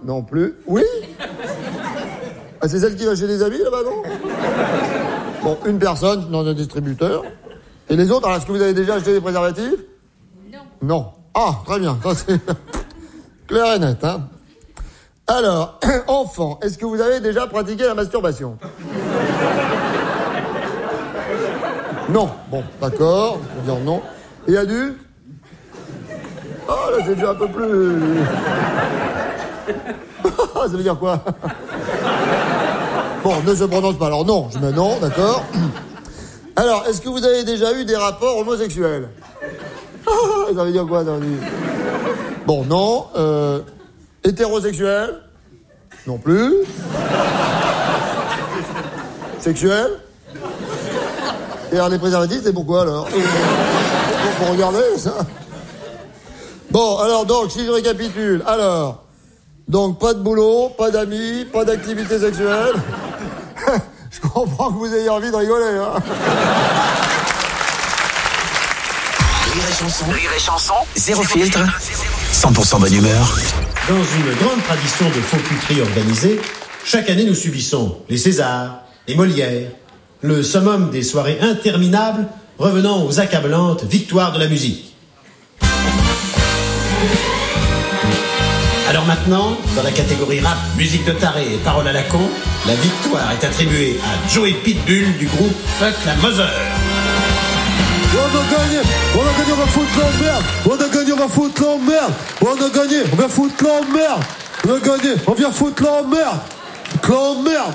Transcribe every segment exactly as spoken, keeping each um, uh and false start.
Non plus. Oui. Ah, c'est celle qui va chez les amis, là-bas, non? Bon, une personne dans un distributeur. Et les autres, alors, est-ce que vous avez déjà acheté des préservatifs? Non. Non. Ah, très bien. Ça, c'est clair et net, hein. Alors, enfant, est-ce que vous avez déjà pratiqué la masturbation? Non. Bon, d'accord. On va dire non. Et adulte? Ah, là, c'est déjà un peu plus... Ça veut dire quoi? Bon, ne se prononce pas. Alors non, je mets non, d'accord. Alors, est-ce que vous avez déjà eu des rapports homosexuels? Ça veut dire quoi, ça veut dire... Bon, non. Euh, hétérosexuel? Non plus. Sexuel? Et alors, les préservatifs, c'est pourquoi, alors? Pour regarder, ça. Bon, alors, donc, si je récapitule, alors... Donc, pas de boulot, pas d'amis, pas d'activité sexuelle. Je comprends que vous ayez envie de rigoler, hein. Rire et chanson, rire et chanson, zéro filtre, cent pour cent bonne humeur. Dans une grande tradition de faux cuterie organisée, chaque année nous subissons les Césars, les Molières, le summum des soirées interminables revenant aux accablantes victoires de la musique. Alors maintenant, dans la catégorie rap, musique de taré et paroles à la con, la victoire est attribuée à Joey Pitbull du groupe Fuck la Mother. On a gagné, on a gagné, on va foutre la merde. On a gagné, on va foutre la merde. On a gagné, on va foutre la merde. On a gagné, on vient foutre la merde. La merde.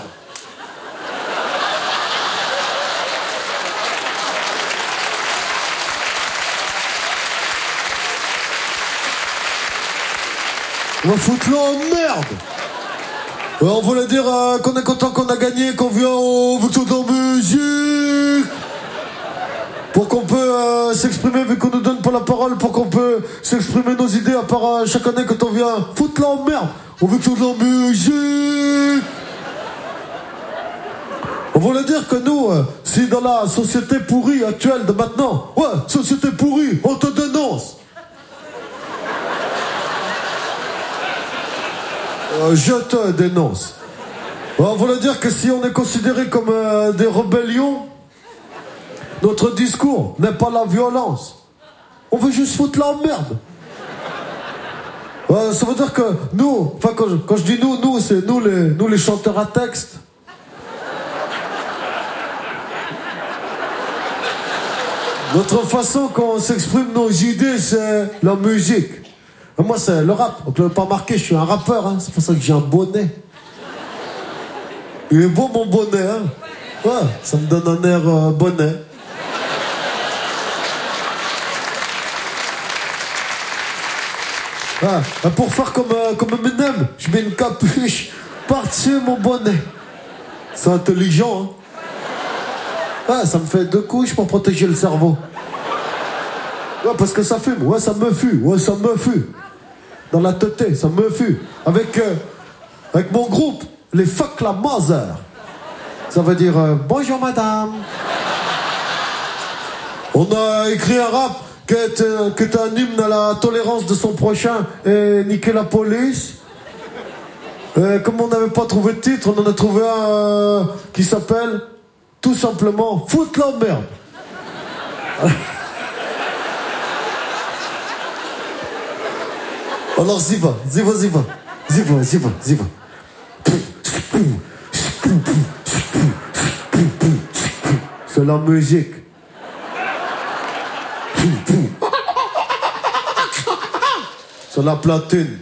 On va foutre la merde. Alors, on voulait dire euh, qu'on est content qu'on a gagné, qu'on vient au victoire de la musique. Pour qu'on peut euh, s'exprimer, vu qu'on nous donne pas la parole, pour qu'on peut s'exprimer nos idées, à part euh, chaque année quand on vient foutre la merde au victoire de la musique. On voulait dire que nous, euh, si dans la société pourrie actuelle de maintenant, ouais, société pourrie, on te dénonce. Euh, je te dénonce. On voulait dire que si on est considéré comme euh, des rébellions, notre discours n'est pas la violence. On veut juste foutre la merde. Euh, ça veut dire que nous, enfin quand je, quand je dis nous, nous c'est nous les, nous les chanteurs à texte. Notre façon qu'on s'exprime nos idées, c'est la musique. Et moi, c'est le rap. Donc, vous l'avez pas remarqué, je suis un rappeur. Hein. C'est pour ça que j'ai un bonnet. Il est beau, mon bonnet. Hein. Ouais, ça me donne un air euh, bonnet. Ouais. Pour faire comme, euh, comme Eminem, je mets une capuche par-dessus mon bonnet. C'est intelligent. Hein. Ouais, ça me fait deux couches pour protéger le cerveau. Ouais, parce que ça fume. Ouais, ça me fume. Ouais, ça me fume. Dans la tête, ça me fume. Avec, euh, avec mon groupe, les Fuck la Mother. Ça veut dire euh, bonjour madame. On a écrit un rap qui est, euh, qui est un hymne à la tolérance de son prochain et niquer la police. Et comme on n'avait pas trouvé de titre, on en a trouvé un euh, qui s'appelle tout simplement Foutre la merde. Alors j'y va, j'y va, j'y va, j'y va, j'y va, j'y va. C'est la musique. C'est la platine.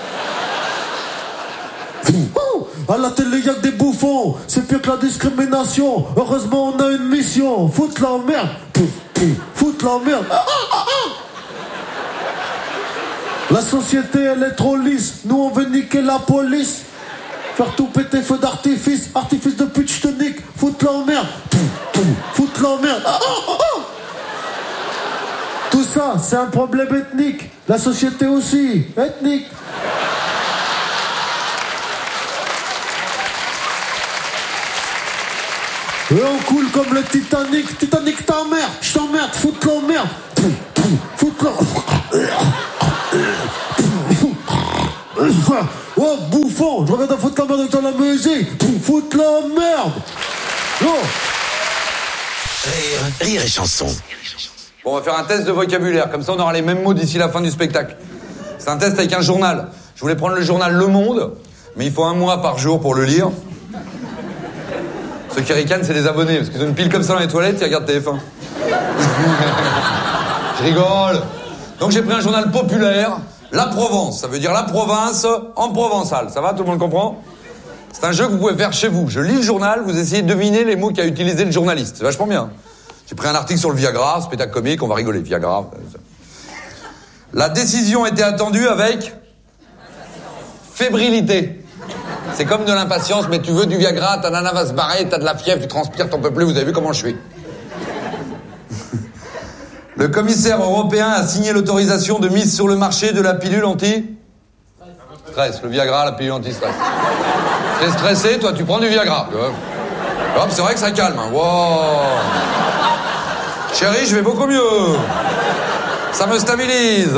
À la télé, y'a que des bouffons. C'est pire que la discrimination. Heureusement, on a une mission. Foutre la merde. Foutre la merde. La société, elle est trop lisse. Nous, on veut niquer la police. Faire tout péter, feu d'artifice. Artifice de pute, je te nique. Foutre la merde. Foutre la merde. Ah, ah, ah. Tout ça, c'est un problème ethnique. La société aussi, ethnique. Et on coule comme le Titanic. Titanic ta mère. Je t'emmerde. Foutre la merde. Foutre la... Oh, bouh. bouffon. Je reviens de foutre la merde dans la musique. Pouf, foutre la merde. Non. Rire, rire et chanson. Bon, on va faire un test de vocabulaire, comme ça on aura les mêmes mots d'ici la fin du spectacle. C'est un test avec un journal. Je voulais prendre le journal Le Monde, mais il faut un mois par jour pour le lire. Ceux qui ricanent, c'est les abonnés, parce qu'ils ont une pile comme ça dans les toilettes, ils regardent T F un. Je rigole. Donc j'ai pris un journal populaire, La Provence. Ça veut dire la province en provençal. Ça va, tout le monde comprend? C'est un jeu que vous pouvez faire chez vous. Je lis le journal, vous essayez de deviner les mots qu'a utilisé le journaliste. C'est vachement bien. J'ai pris un article sur le Viagra, spectacle comique, on va rigoler. Viagra. La décision était attendue avec fébrilité. C'est comme de l'impatience, mais tu veux du Viagra, ta nana va se barrer, t'as de la fièvre, tu transpires, t'en peux plus, vous avez vu comment je suis. Le commissaire européen a signé l'autorisation de mise sur le marché de la pilule anti-stress. Le Viagra, la pilule anti-stress. T'es stressé, toi, tu prends du Viagra. Hop, c'est vrai que ça calme. Hein. Wow. Chérie, je vais beaucoup mieux. Ça me stabilise.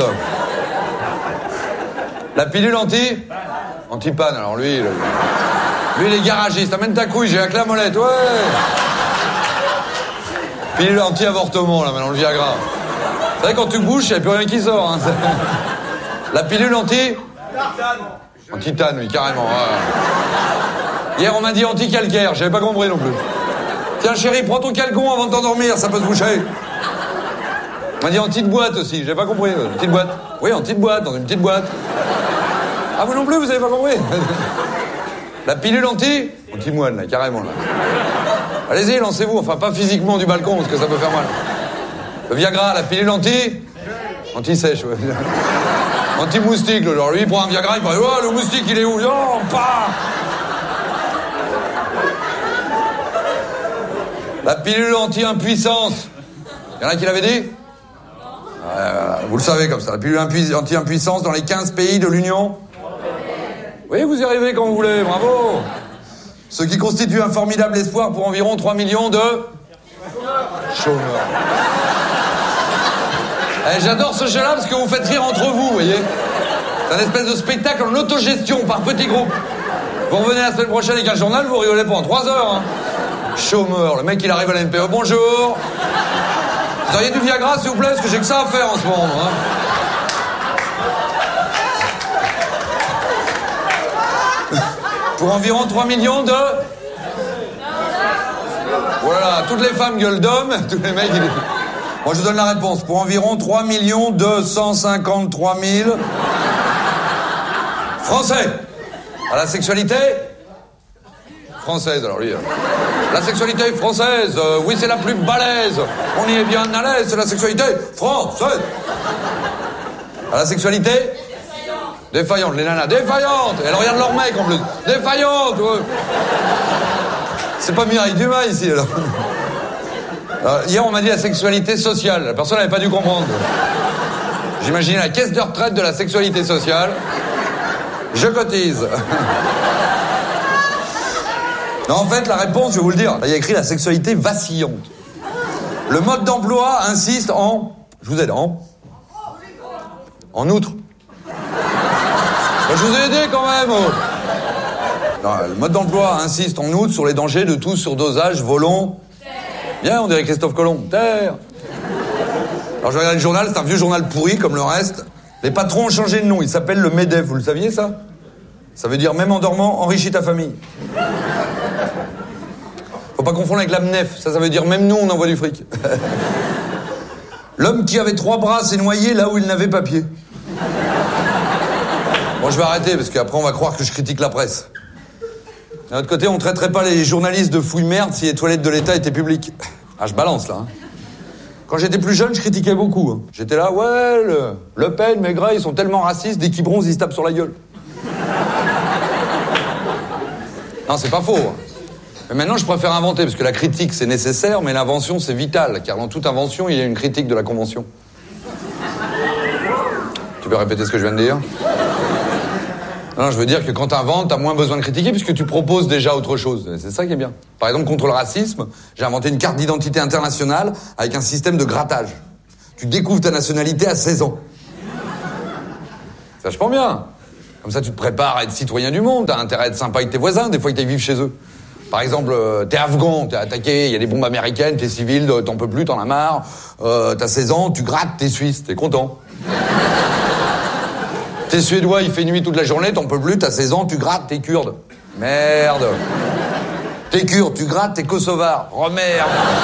La pilule anti... Anti-panne, alors lui... Le... Lui, il est garagiste. Amène ta couille, j'ai la clé à molette, ouais. Pilule anti-avortement, là, maintenant, le Viagra. C'est vrai, quand tu bouges, il n'y a plus rien qui sort. Hein. La pilule anti... Anti-tane, oui, carrément. Ouais. Hier, on m'a dit anti-calcaire, j'avais pas compris non plus. Tiens, chérie, prends ton calcon avant de t'endormir, ça peut se boucher. On m'a dit anti-boîte aussi, j'avais pas compris. Une petite boîte. Oui, anti-boîte, dans une petite boîte. Ah, vous non plus, vous avez pas compris. La pilule anti... Anti-moine, là, carrément, là. Allez-y, lancez-vous, enfin, pas physiquement du balcon, parce que ça peut faire mal. Le Viagra, la pilule anti... Anti-sèche, ouais. Anti-moustique, là. Alors lui, il prend un Viagra, il parle, oh, le moustique, il est où? Oh, pas. La pilule anti-impuissance. Il y en a qui l'avaient dit? euh, Vous le savez comme ça. La pilule anti-impuissance dans les quinze pays de l'Union. Oui, vous y arrivez quand vous voulez, bravo. Ce qui constitue un formidable espoir pour environ trois millions de... chômeurs. Eh, j'adore ce jeu-là parce que vous faites rire entre vous, vous voyez. C'est un espèce de spectacle en autogestion par petits groupes. Vous revenez la semaine prochaine avec un journal, vous rigolez pendant trois heures. Hein. Chômeur, le mec il arrive à la N P E, bonjour. Vous auriez du Viagra s'il vous plaît, parce que j'ai que ça à faire en ce moment. Hein. Pour environ trois millions de... Voilà, toutes les femmes gueulent d'hommes, tous les mecs... Ils... Moi, je vous donne la réponse. Pour environ trois millions deux cent cinquante-trois mille... Français. À la sexualité... Française, alors lui... Euh... La sexualité française, euh, oui, c'est la plus balèze. On y est bien à l'aise, c'est la sexualité française. À la sexualité... Défaillante, les nanas, défaillantes. Elles regardent leur mec en plus. Défaillante, ouais. C'est pas Mireille Dumas ici, alors. alors. Hier, on m'a dit la sexualité sociale. La personne n'avait pas dû comprendre. J'imaginais la caisse de retraite de la sexualité sociale. Je cotise. Non, en fait, la réponse, je vais vous le dire. Il y a écrit la sexualité vacillante. Le mode d'emploi insiste en... Je vous aide, en... En outre. Je vous ai aidé quand même. Non, le mode d'emploi insiste en outre sur les dangers de tout surdosage volontaire. Bien, on dirait Christophe Colomb. Terre. Alors je regarde le journal, c'est un vieux journal pourri comme le reste. Les patrons ont changé de nom, il s'appelle le MEDEF, vous le saviez ça? Ça veut dire même en dormant, enrichis ta famille. Faut pas confondre avec l'AMNEF, ça ça veut dire même nous on envoie du fric. L'homme qui avait trois bras s'est noyé là où il n'avait pas pied. Bon, je vais arrêter, parce qu'après, on va croire que je critique la presse. D'un autre côté, on ne traiterait pas les journalistes de fouilles-merde si les toilettes de l'État étaient publiques. Ah, je balance, là. Hein. Quand j'étais plus jeune, je critiquais beaucoup. Hein. J'étais là, ouais, le, Le Pen, Maigret, ils sont tellement racistes, dès qu'ils bronzent, ils se tapent sur la gueule. Non, c'est pas faux. Hein. Mais maintenant, je préfère inventer, parce que la critique, c'est nécessaire, mais l'invention, c'est vital, car dans toute invention, il y a une critique de la convention. Tu peux répéter ce que je viens de dire ? Non, je veux dire que quand t'inventes, t'as moins besoin de critiquer puisque tu proposes déjà autre chose. C'est ça qui est bien. Par exemple, contre le racisme, j'ai inventé une carte d'identité internationale avec un système de grattage. Tu découvres ta nationalité à seize ans. C'est vachement bien. Comme ça, tu te prépares à être citoyen du monde. T'as intérêt à être sympa avec tes voisins, des fois, ils vivent chez eux. Par exemple, euh, t'es afghan, t'es attaqué, il y a des bombes américaines, t'es civil, t'en peux plus, t'en as marre. Euh, t'as seize ans, tu grattes, t'es suisse, t'es content. T'es suédois, il fait nuit toute la journée, t'en peux plus, t'as seize ans, tu grattes, t'es kurde. Merde. T'es kurde, tu grattes, t'es kosovar. Oh merde.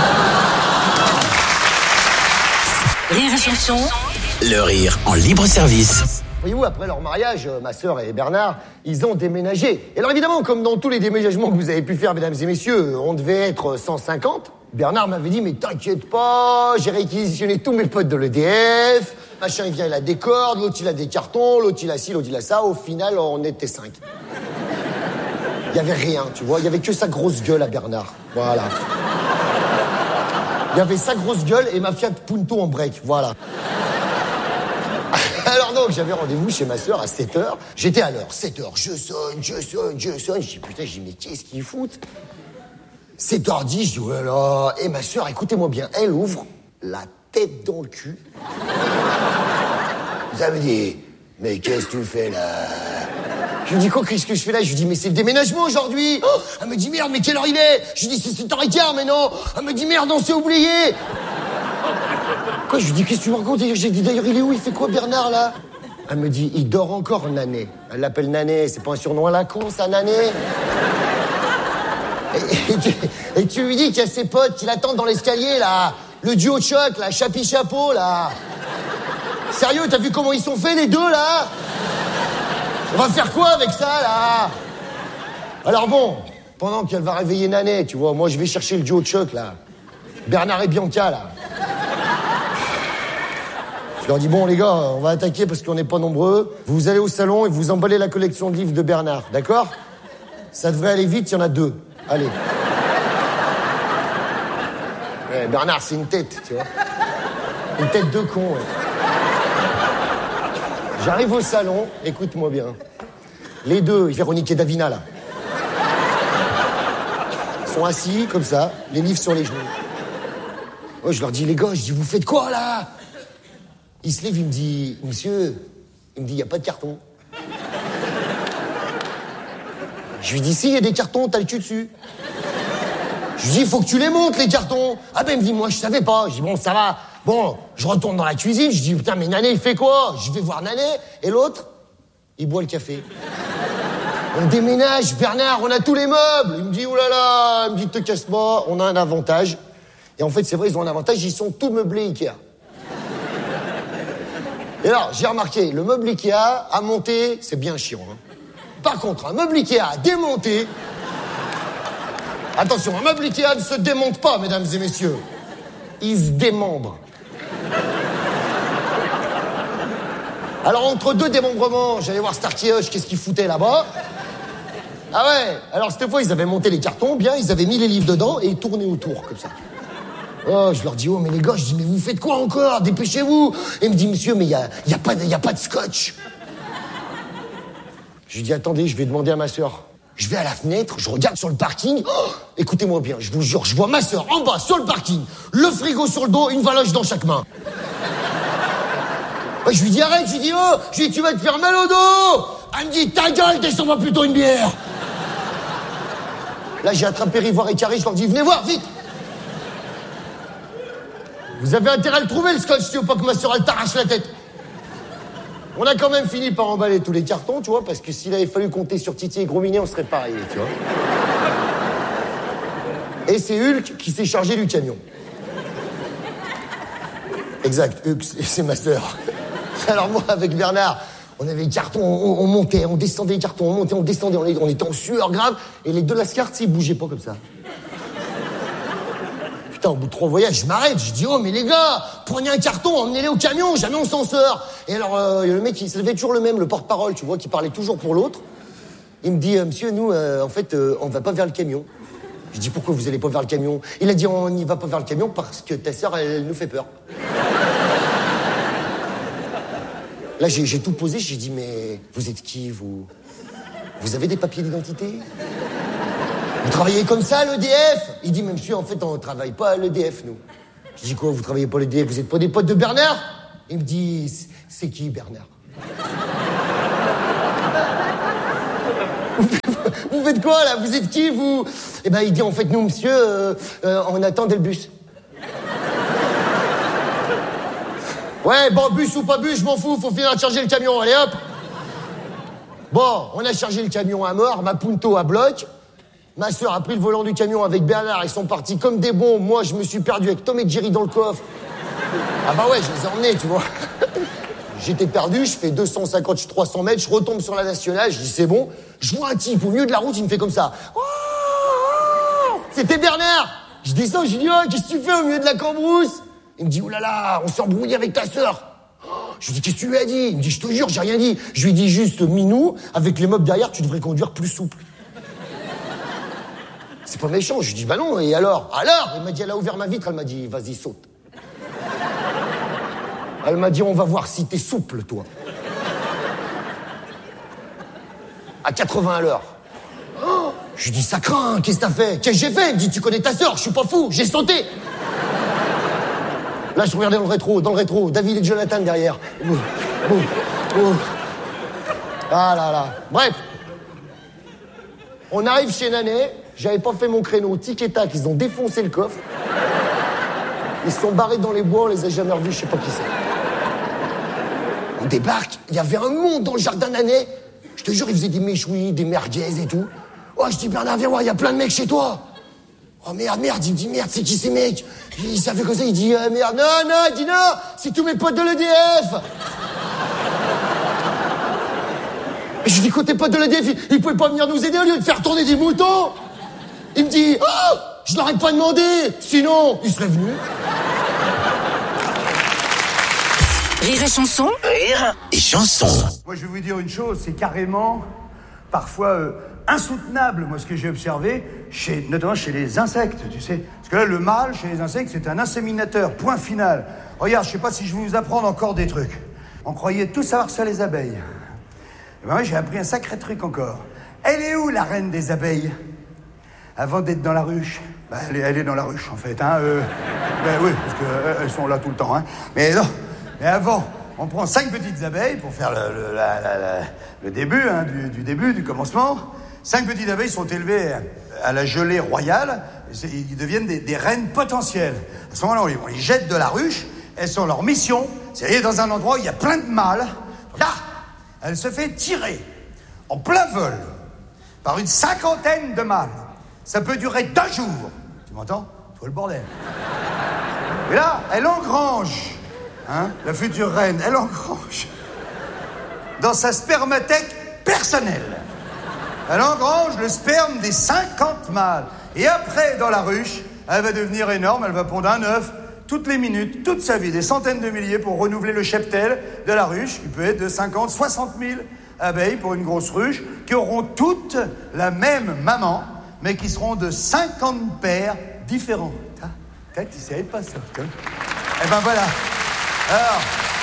Rire et chanson. Le rire en libre service. Voyez-vous, après leur mariage, ma sœur et Bernard, ils ont déménagé. Et alors évidemment, comme dans tous les déménagements que vous avez pu faire, mesdames et messieurs, on devait être cent cinquante. Bernard m'avait dit, mais t'inquiète pas, j'ai réquisitionné tous mes potes de l'E D F. Machin, il vient, il a des cordes, l'autre il a des cartons, l'autre il a ci, l'autre il a ça. Au final, on était cinq. Il y avait rien, tu vois, il y avait que sa grosse gueule à Bernard. Voilà. Il y avait sa grosse gueule et ma Fiat Punto en break, voilà. Alors donc, j'avais rendez-vous chez ma sœur à sept heures. J'étais à l'heure, sept heures, je sonne, je sonne, je sonne. Je dis, putain, je dis, mais qu'est-ce qu'ils foutent? sept heures dix, je dis, oh là là. Et ma sœur, écoutez-moi bien, elle ouvre la tête dans le cul. Ça me dit, mais qu'est-ce que tu fais là? Je lui dis, quoi, qu'est-ce que je fais là? Je lui dis, mais c'est le déménagement aujourd'hui. Oh, elle me dit, merde, mais quelle heure il est? Je lui dis, c'est sept heures quinze, mais non. Elle me dit, merde, on s'est oublié. Quoi, je lui dis, qu'est-ce que tu me racontes? J'ai dit, d'ailleurs, il est où? Il fait quoi, Bernard, là? Elle me dit, il dort encore, Nané. Elle l'appelle Nané, c'est pas un surnom à la con, ça, Nané? Et, et, tu, et tu lui dis qu'il y a ses potes qui l'attendent dans l'escalier, là. Le duo de choc, là, Chapi-Chapeau, là. Sérieux, t'as vu comment ils sont faits, les deux, là? On va faire quoi avec ça, là? Alors bon, pendant qu'elle va réveiller Nané, tu vois, moi, je vais chercher le duo de choc, là. Bernard et Bianca, là. Je leur dis, bon, les gars, on va attaquer parce qu'on n'est pas nombreux. Vous allez au salon et vous emballez la collection de livres de Bernard, d'accord? Ça devrait aller vite, il y en a deux. Allez. Ouais, Bernard, c'est une tête, tu vois. Une tête de con, ouais. J'arrive au salon, écoute-moi bien. Les deux, Véronique et Davina, là, sont assis, comme ça, les livres sur les genoux. Oh, je leur dis, les gars, je dis, vous faites quoi, là? Il se lève, il me dit, monsieur, il me dit, il n'y a pas de carton. Je lui dis, si, il y a des cartons, t'as le cul dessus. Je lui dis, il faut que tu les montes, les cartons. Ah ben, il me dit, moi, je savais pas. Je dis, bon, ça va. Bon, je retourne dans la cuisine, je dis, putain, mais Nané, il fait quoi? Je vais voir Nané. Et l'autre, il boit le café. On déménage, Bernard, on a tous les meubles. Il me dit, oulala, il me dit, te casse pas, on a un avantage. Et en fait, c'est vrai, ils ont un avantage, ils sont tous meublés Ikea. Et alors, j'ai remarqué, le meuble Ikea à monter, c'est bien chiant. Hein. Par contre, un meuble Ikea à démonter... Attention, un meuble Ikea ne se démonte pas, mesdames et messieurs. Il se démembre. Alors, entre deux démembrements, j'allais voir Starkey Hutch, qu'est-ce qu'il foutait là-bas. Ah ouais, alors cette fois, ils avaient monté les cartons, bien, ils avaient mis les livres dedans et ils tournaient autour, comme ça. Oh, je leur dis, oh, mais les gars, je dis, mais vous faites quoi encore? Dépêchez-vous. Et il me dit, monsieur, mais il n'y a, y a, pas de, y a pas de scotch. Je lui dis, attendez, je vais demander à ma sœur. Je vais à la fenêtre, je regarde sur le parking. Oh, écoutez-moi bien, je vous jure, je vois ma sœur en bas, sur le parking, le frigo sur le dos, une valoche dans chaque main. Ouais, je lui dis, arrête, je lui dis, oh, je lui dis, tu vas te faire mal au dos. Elle me dit, ta gueule, descends-moi plutôt une bière. Là, j'ai attrapé Rivoire et Carré, je leur dis, venez voir, vite. Vous avez intérêt à le trouver, le scotch, si tu veux pas que ma sœur, elle t'arrache la tête. On a quand même fini par emballer tous les cartons, tu vois, parce que s'il avait fallu compter sur Titi et Gros Minet, on serait pas arrivés, tu vois. Et c'est Hulk qui s'est chargé du camion. Exact, Hulk, c'est ma sœur. Alors moi, avec Bernard, on avait les cartons, on, on montait, on descendait les cartons, on montait, on descendait, on, on était en sueur grave, et les deux lascars, ils bougeaient pas comme ça. Putain, au bout de trois voyages, je m'arrête, je dis, oh, mais les gars, prenez un carton, emmenez-les au camion, jamais on s'en sort. Et alors, euh, le mec, il se levait toujours le même, le porte-parole, tu vois, qui parlait toujours pour l'autre. Il me dit, euh, monsieur, nous, euh, en fait, euh, on va pas vers le camion. Je dis, pourquoi vous allez pas vers le camion? Il a dit, on n'y va pas vers le camion parce que ta sœur, elle, elle nous fait peur. Là, j'ai, j'ai tout posé, j'ai dit, mais vous êtes qui, vous? Vous avez des papiers d'identité? Vous travaillez comme ça à l'E D F? Il dit, mais monsieur, en fait, on ne travaille pas à l'E D F, nous. Je dis, quoi, vous travaillez pas à l'E D F? Vous êtes pas des potes de Bernard? Il me dit, c'est qui, Bernard? Vous faites quoi, là? Vous êtes qui, vous? Eh ben, il dit, en fait, nous, monsieur, euh, euh, on attendait le bus. Ouais, bon, bus ou pas bus, je m'en fous, faut finir de charger le camion, allez hop. Bon, on a chargé le camion à mort, ma Punto à bloc. Ma sœur a pris le volant du camion avec Bernard, ils sont partis comme des bons. Moi, je me suis perdu avec Tom et Jerry dans le coffre. Ah bah ouais, je les ai emmenés, tu vois. J'étais perdu, je fais deux cent cinquante, trois cents mètres, je retombe sur la nationale, je dis c'est bon. Je vois un type au milieu de la route, il me fait comme ça. Oh, c'était Bernard. Je descends, je lui dis, oh, qu'est-ce que tu fais au milieu de la cambrousse? Il me dit, oh là là, on s'est embrouillé avec ta sœur. Je lui dis, qu'est-ce que tu lui as dit? Il me dit, je te jure, j'ai rien dit. Je lui dis juste, Minou, avec les meubles derrière, tu devrais conduire plus souple. C'est pas méchant. Je lui dis, bah non, et alors? Alors? Elle m'a dit, elle a ouvert ma vitre, elle m'a dit, vas-y, saute. Elle m'a dit, on va voir si t'es souple, toi. À quatre-vingts à l'heure. Oh, je lui dis, ça craint, qu'est-ce que t'as fait? Qu'est-ce que j'ai fait? Elle me dit, tu connais ta sœur, je suis pas fou, j'ai sauté. Là, je regardais dans le rétro, dans le rétro, David et Jonathan derrière. Oh, oh, oh. Ah là là. Bref. On arrive chez Nanet, j'avais pas fait mon créneau, tic et tac, ils ont défoncé le coffre. Ils se sont barrés dans les bois, on les a jamais revus, je sais pas qui c'est. On débarque, il y avait un monde dans le jardin Nanet. Je te jure, ils faisaient des méchouis, des merguez et tout. Oh, je dis, Bernard, viens voir, il y a plein de mecs chez toi. Oh merde, merde, il me dit merde, c'est qui ces mecs? Il savait comme ça, il dit euh, merde, non, non, il dit non, c'est tous mes potes de l'E D F. Et je lui dis, côté potes de l'E D F, ils, ils pouvaient pas venir nous aider au lieu de faire tourner des moutons. Il me dit, oh, je leur ai pas demandé, sinon, ils seraient venus. Rire et chanson. Rire et chanson. Moi, je vais vous dire une chose, c'est carrément, parfois, euh, insoutenable, moi, ce que j'ai observé, chez, notamment chez les insectes, tu sais. Parce que là, le mâle, chez les insectes, c'est un inséminateur, point final. Regarde, je sais pas si je vais vous apprendre encore des trucs. On croyait tout savoir sur les abeilles. Et ben moi, j'ai appris un sacré truc encore. Elle est où, la reine des abeilles? Avant d'être dans la ruche. Ben, elle, est, elle est dans la ruche, en fait, hein. Euh, ben oui, parce qu'elles sont là tout le temps, hein. Mais non, mais avant... On prend cinq petites abeilles pour faire le, le, la, la, la, le début, hein, du, du début, du commencement. Cinq petites abeilles sont élevées à la gelée royale. Ils deviennent des, des reines potentielles. À ce moment-là, on les, on les jette de la ruche. Elles sont leur mission, c'est aller dans un endroit où il y a plein de mâles. Là, elle se fait tirer en plein vol par une cinquantaine de mâles. Ça peut durer deux jours. Tu m'entends? Toi le bordel. Et là, elle engrange... Hein, la future reine, elle engrange dans sa spermathèque personnelle. Elle engrange le sperme des cinquante mâles. Et après, dans la ruche, elle va devenir énorme, elle va pondre un œuf toutes les minutes, toute sa vie, des centaines de milliers pour renouveler le cheptel de la ruche. Il peut être de cinquante, soixante mille abeilles pour une grosse ruche qui auront toutes la même maman, mais qui seront de cinquante paires différents. Ah, tu savais pas ça, toi. Eh ben voilà. Alors,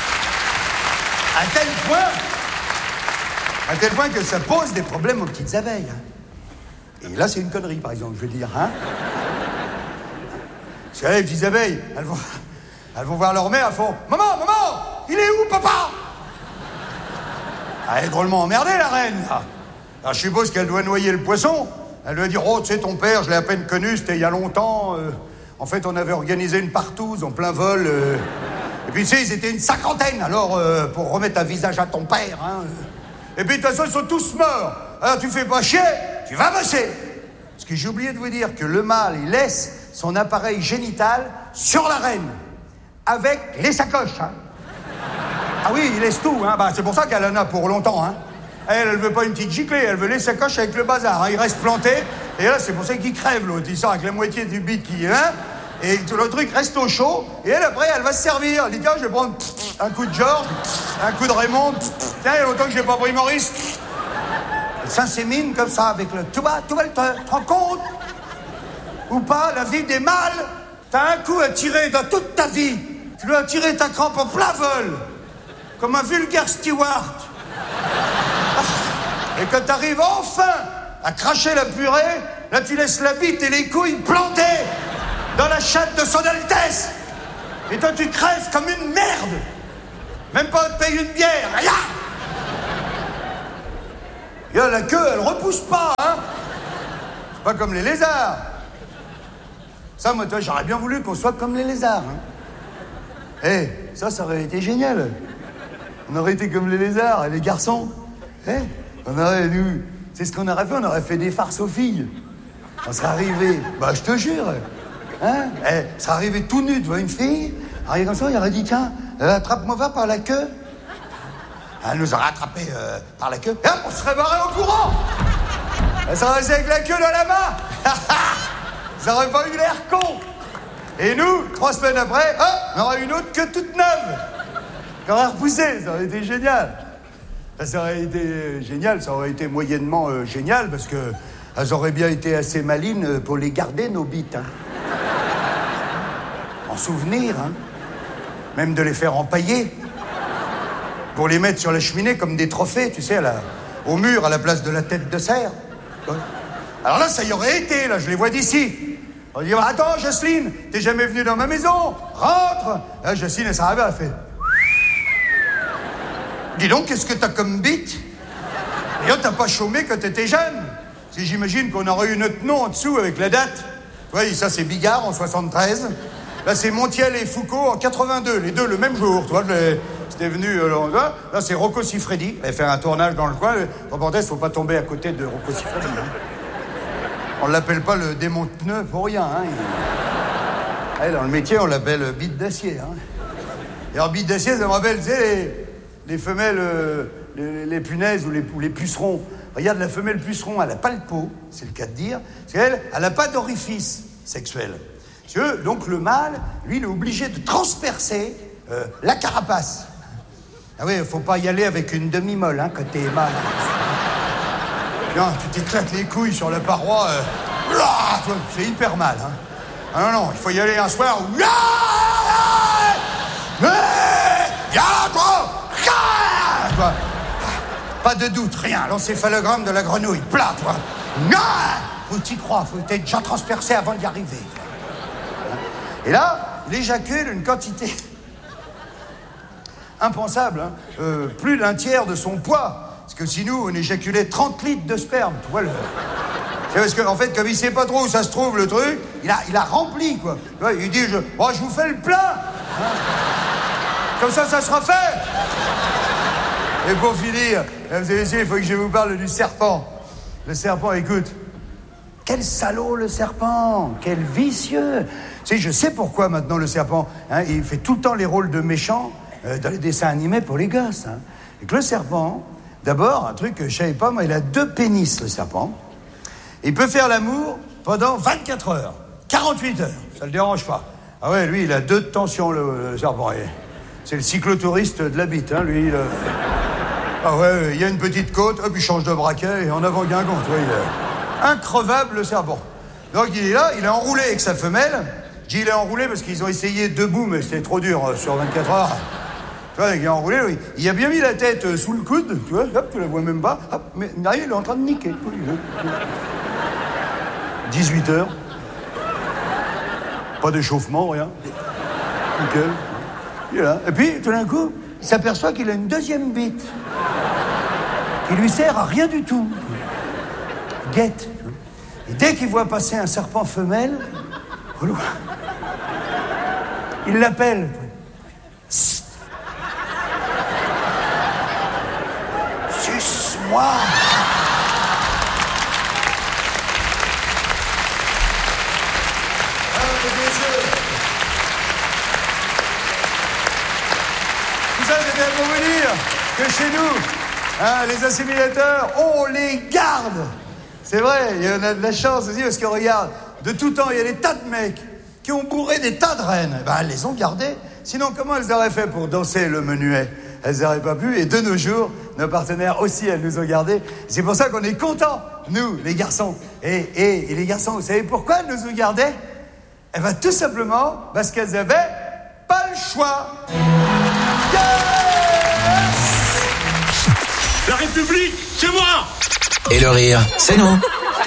à tel point, à tel point que ça pose des problèmes aux petites abeilles. Hein. Et là, c'est une connerie, par exemple, je veux dire. Hein. Parce que là, les petites abeilles, elles vont, elles vont voir leur mère, elles font « Maman, maman, il est où, papa ?» Elle est drôlement emmerdée, la reine. Là. Alors, je suppose qu'elle doit noyer le poisson. Elle doit dire « Oh, tu sais, ton père, je l'ai à peine connu, c'était il y a longtemps. Euh, en fait, on avait organisé une partouze en plein vol. Euh, Et puis, tu sais, ils étaient une cinquantaine, alors, euh, pour remettre un visage à ton père, hein. Et puis, de toute façon, ils sont tous morts. Alors, tu fais pas chier, tu vas bosser. Parce que j'ai oublié de vous dire que le mâle, il laisse son appareil génital sur la reine, avec les sacoches, hein. Ah oui, il laisse tout, hein. Bah, c'est pour ça qu'elle en a pour longtemps, hein. Elle, elle veut pas une petite giclée, elle veut les sacoches avec le bazar, hein. Il reste planté, et là, c'est pour ça qu'il crève, l'autre. Il sort avec la moitié du bit qui, hein. Et tout le truc reste au chaud, et elle, après, elle va se servir. Elle dit, tiens, je vais prendre un coup de Georges, un coup de Raymond. Tiens, il y a longtemps que j'ai pas pris Maurice. Elle s'insémine comme ça, avec le... Tu vois, tu vois, tu te rends compte? Ou pas, la vie des mâles, t'as un coup à tirer dans toute ta vie. Tu dois tirer ta crampe en plein vol, comme un vulgaire steward. Et quand t'arrives enfin à cracher la purée, là, tu laisses la bite et les couilles plantées dans la chatte de son Altesse. Et toi, tu crèves comme une merde. Même pas te payer une bière, rien. Regarde, la queue, elle repousse pas, hein. C'est pas comme les lézards. Ça, moi, toi, j'aurais bien voulu qu'on soit comme les lézards, hein. Eh, hey, ça, ça aurait été génial. On aurait été comme les lézards, les garçons. Eh, hey, on aurait, nous... C'est ce qu'on aurait fait, on aurait fait des farces aux filles. On serait arrivé, bah, je te jure, hein, eh, hey, on serait arrivé tout nu devant une fille, arrivé comme ça, il aurait dit, tiens, euh, attrape-moi va par la queue. Elle nous aurait attrapé euh, par la queue, et hop, on serait barré au courant. Elle serait restée avec la queue dans la main. Ça aurait pas eu l'air con. Et nous, trois semaines après, hop, on aurait une autre queue toute neuve. Qu'on aurait repoussé, ça aurait été génial. Ça aurait été génial, ça aurait été moyennement euh, génial, parce que elles auraient bien été assez malines pour les garder, nos bites. Hein. En souvenir, hein. Même de les faire empailler. Pour les mettre sur la cheminée comme des trophées, tu sais, là, au mur, à la place de la tête de cerf. Alors là, ça y aurait été, là, je les vois d'ici. On dit, bah, attends, Jocelyne, t'es jamais venue dans ma maison, rentre. Là, Jocelyne, elle s'arrête, elle fait... Dis donc, qu'est-ce que t'as comme bite? Et là, t'as pas chômé quand t'étais jeune. Si j'imagine qu'on aurait eu notre nom en dessous avec la date. Oui, ça c'est Bigard en soixante-treize. Là, c'est Montiel et Foucault en quatre-vingt-deux, les deux le même jour. Tu vois, c'était venu... Euh, là, c'est Rocco Siffredi. Il a fait un tournage dans le coin. En parenthèse, faut pas tomber à côté de Rocco Siffredi. Hein. On l'appelle pas le démon de pneus pour rien. Hein. Il... Ouais, dans le métier, on l'appelle bite d'acier. Hein. Et en bite d'acier, ça me rappelle, tu sais, les... Les femelles, euh, les, les punaises ou les, ou les pucerons. Regarde, la femelle puceron, elle n'a pas le pot, c'est le cas de dire. Parce qu'elle, elle n'a pas d'orifice sexuel. Tu veux, donc le mâle, lui, il est obligé de transpercer euh, la carapace. Ah oui, il ne faut pas y aller avec une demi-molle, hein, quand t'es mâle. Non, tu t'éclates les couilles sur la paroi. Euh, là, c'est hyper mal. Hein. Ah non, non, il faut y aller un soir où... Toi. Pas de doute, rien. L'encéphalogramme de la grenouille, plat, toi. Non, faut t'y croire, faut être déjà transpercé avant d'y arriver. Et là, il éjacule une quantité impensable, hein. euh, plus d'un tiers de son poids. Parce que si nous, on éjaculait trente litres de sperme, tu vois le... C'est parce qu'en en fait, comme il sait pas trop où ça se trouve, le truc, il a, il a rempli, quoi. Tu vois, il dit, je, oh, je vous fais le plein. Hein. Comme ça, ça sera fait. Et pour finir, mesdames et messieurs, il faut que je vous parle du serpent. Le serpent, écoute. Quel salaud, le serpent. Quel vicieux. Tu sais, je sais pourquoi maintenant le serpent, hein, il fait tout le temps les rôles de méchant euh, dans les dessins animés pour les gosses. Hein. Et que le serpent, d'abord, un truc que je savais pas, moi, il a deux pénis, le serpent. Il peut faire l'amour pendant vingt-quatre heures, quarante-huit heures. Ça le dérange pas. Ah ouais, lui, il a deux de tension, le, le serpent. C'est le cyclotouriste de la bite, hein, lui. Il, euh... Ah ouais, il y a une petite côte, hop, il change de braquet et en avant Guingamp, tu vois, il est increvable, le serpent. Donc il est là, il est enroulé avec sa femelle. Je dis il est enroulé parce qu'ils ont essayé debout, mais c'était trop dur euh, sur vingt-quatre heures. Tu vois, il est enroulé, oui. Il a bien mis la tête euh, sous le coude, tu vois, hop, tu la vois même pas. Hop, mais là, il est en train de niquer. dix-huit heures. Pas d'échauffement, rien. Nickel. Il est là. Et puis, tout d'un coup, il s'aperçoit qu'il a une deuxième bite. Qui lui sert à rien du tout. Guette. Et dès qu'il voit passer un serpent femelle, au loin, il l'appelle. Suce-moi. Tout ça, c'est bien pour vous dire que chez nous, hein, les assimilateurs, on les garde. C'est vrai, il y en a de la chance aussi, parce que regarde, de tout temps, il y a des tas de mecs qui ont bourré des tas de reines. Ben, elles les ont gardées. Sinon, comment elles auraient fait pour danser le menuet? Elles n'auraient pas pu. Et de nos jours, nos partenaires aussi, elles nous ont gardés. C'est pour ça qu'on est contents, nous, les garçons. Et, et, et les garçons, vous savez pourquoi elles nous ont gardés? Eh bien, tout simplement parce qu'elles avaient pas le choix. Yes! La République, c'est moi! Et le rire, c'est nous.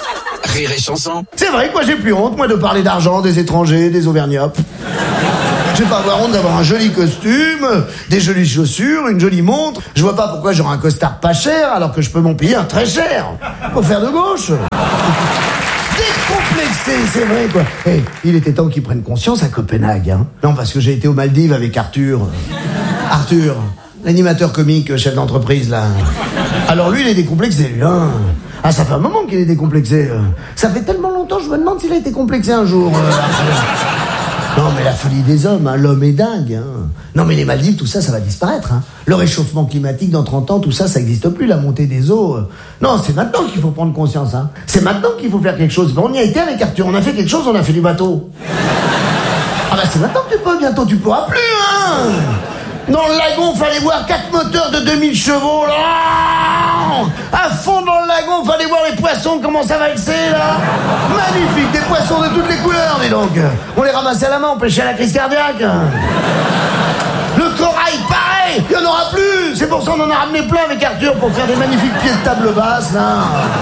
Rire et chanson. C'est vrai que moi j'ai plus honte, moi, de parler d'argent, des étrangers, des Auvergnats. Je vais pas avoir honte d'avoir un joli costume, des jolies chaussures, une jolie montre. Je vois pas pourquoi j'aurais un costard pas cher alors que je peux m'en payer un très cher. Pour faire de gauche. Décomplexé, c'est vrai, quoi. Eh, il était temps qu'ils prennent conscience à Copenhague, hein. Non, parce que j'ai été aux Maldives avec Arthur. Arthur, l'animateur comique, chef d'entreprise, là. Alors lui, il est décomplexé, lui, hein. Ah, ça fait un moment qu'il est décomplexé. Ça fait tellement longtemps, je me demande s'il a été complexé un jour, euh, Arthur. Non, mais la folie des hommes, hein, l'homme est dingue, hein. Non, mais les Maldives, tout ça, ça va disparaître, hein. Le réchauffement climatique dans trente ans, tout ça, ça n'existe plus, la montée des eaux. Non, c'est maintenant qu'il faut prendre conscience, hein. C'est maintenant qu'il faut faire quelque chose. On y a été avec Arthur, on a fait quelque chose, on a fait du bateau. Ah bah c'est maintenant que tu peux, bientôt tu pourras plus, hein. Dans le lagon, fallait voir quatre moteurs de deux mille chevaux, là. À fond dans le lagon, fallait voir les poissons, comment ça valsait, là. Magnifique, des poissons de toutes les couleurs, dis donc. On les ramassait à la main, on pêchait à la crise cardiaque. Le corail, pareil, il n'y en aura plus. C'est pour ça qu'on en a ramené plein avec Arthur pour faire des magnifiques pieds de table basse, là.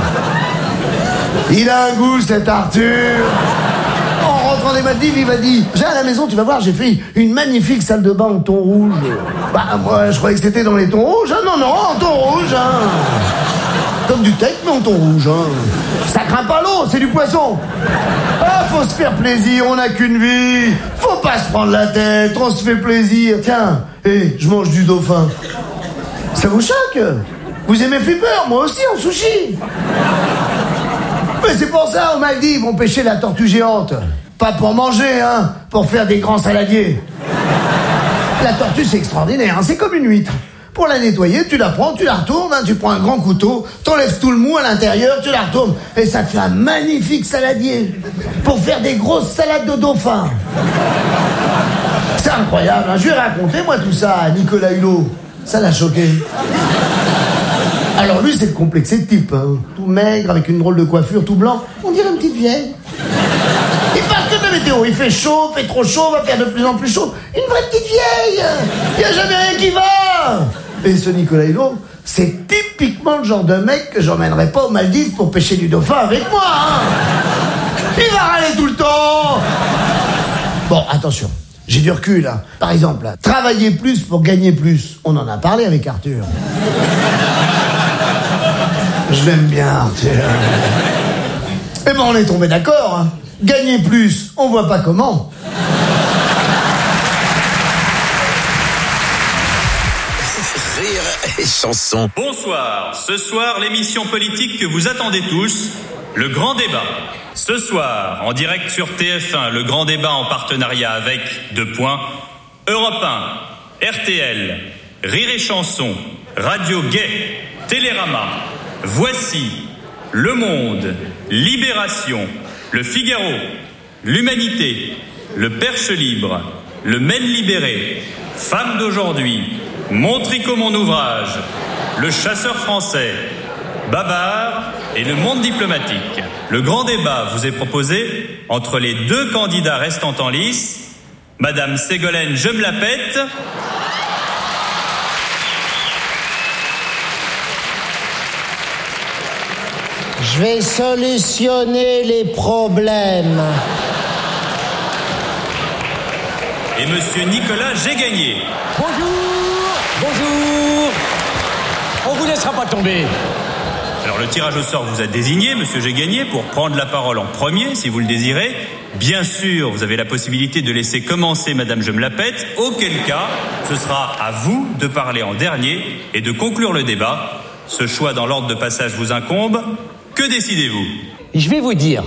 Il a un goût, cet Arthur. En rentrant des Maldives, il m'a dit « Viens à la maison, tu vas voir, j'ai fait une magnifique salle de bain en thon rouge. » Bah, moi, je croyais que c'était dans les tons rouges. Hein. Non, non, en thon rouge. Hein. Comme du teck, mais en thon rouge. Hein. Ça craint pas l'eau, c'est du poisson. Ah, faut se faire plaisir, on n'a qu'une vie. Faut pas se prendre la tête, on se fait plaisir. Tiens, hé, je mange du dauphin. Ça vous choque? Vous aimez flipper? Moi aussi, en sushi. Mais c'est pour ça, aux Maldives, on pêchait la tortue géante. Pas pour manger, hein, pour faire des grands saladiers. La tortue, c'est extraordinaire, hein, c'est comme une huître. Pour la nettoyer, tu la prends, tu la retournes, hein, tu prends un grand couteau, t'enlèves tout le mou à l'intérieur, tu la retournes, et ça te fait un magnifique saladier. Pour faire des grosses salades de dauphin. C'est incroyable, hein, je vais raconter, moi, tout ça à Nicolas Hulot. Ça l'a choqué. Alors lui, c'est le complexé de type, hein. Tout maigre, avec une drôle de coiffure, tout blanc. On dirait une petite vieille. Il parle que de la météo. Il fait chaud, fait trop chaud, va faire de plus en plus chaud. Une vraie petite vieille. Il n'y a jamais rien qui va. Et ce Nicolas Hulot, c'est typiquement le genre de mec que j'emmènerais pas aux Maldives pour pêcher du dauphin avec moi, hein. Il va râler tout le temps. Bon, attention. J'ai du recul, hein. Par exemple, là, travailler plus pour gagner plus. On en a parlé avec Arthur. Je l'aime bien, Arthur. Eh ben, on est tombé d'accord, hein. Gagner plus, on voit pas comment. Rire et chanson. Bonsoir. Ce soir, l'émission politique que vous attendez tous, le grand débat. Ce soir, en direct sur T F un, le grand débat en partenariat avec, deux points, Europe un, R T L, Rire et chanson, Radio Gay, Télérama, Voici, Le Monde, Libération, Le Figaro, L'Humanité, Le Perche Libre, Le Maine Libéré, Femme d'aujourd'hui, Mon Tricot, mon ouvrage, Le Chasseur français, Babar et Le Monde diplomatique. Le grand débat vous est proposé entre les deux candidats restants en lice, Madame Ségolène Je me la pète Je vais solutionner les problèmes. et Monsieur Nicolas J'ai gagné. Bonjour, bonjour. On vous laissera pas tomber. Alors le tirage au sort vous a désigné, Monsieur J'ai gagné, pour prendre la parole en premier, si vous le désirez. Bien sûr, vous avez la possibilité de laisser commencer Madame Je me la pète, auquel cas, ce sera à vous de parler en dernier et de conclure le débat. Ce choix dans l'ordre de passage vous incombe. Que décidez-vous? Je vais vous dire.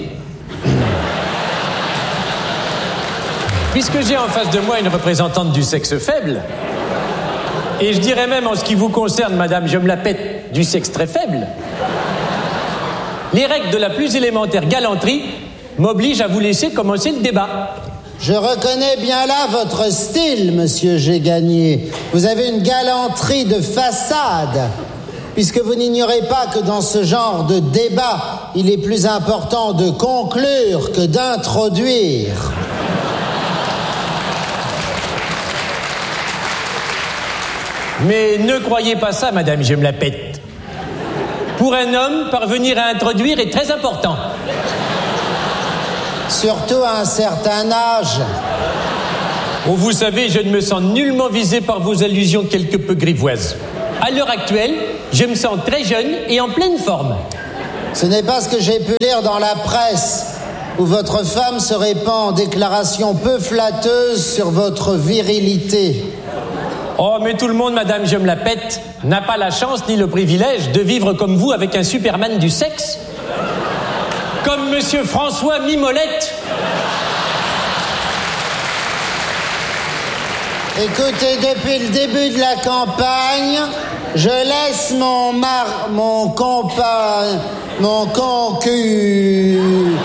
Puisque j'ai en face de moi une représentante du sexe faible, et je dirais même en ce qui vous concerne, Madame Je me la pète, du sexe très faible, les règles de la plus élémentaire galanterie m'obligent à vous laisser commencer le débat. Je reconnais bien là votre style, Monsieur J'ai gagné. Vous avez une galanterie de façade, puisque vous n'ignorez pas que dans ce genre de débat, il est plus important de conclure que d'introduire. Mais ne croyez pas ça, Madame Je me la pète. Pour un homme, parvenir à introduire est très important. Surtout à un certain âge. Oh, vous savez, je ne me sens nullement visé par vos allusions quelque peu grivoises. À l'heure actuelle, je me sens très jeune et en pleine forme. Ce n'est pas ce que j'ai pu lire dans la presse, où votre femme se répand en déclarations peu flatteuses sur votre virilité. Oh, mais tout le monde, madame, je me la pète, n'a pas la chance ni le privilège de vivre comme vous avec un Superman du sexe. Comme monsieur François Mimolette. Écoutez, depuis le début de la campagne, je laisse mon mar... mon compa... mon concugnon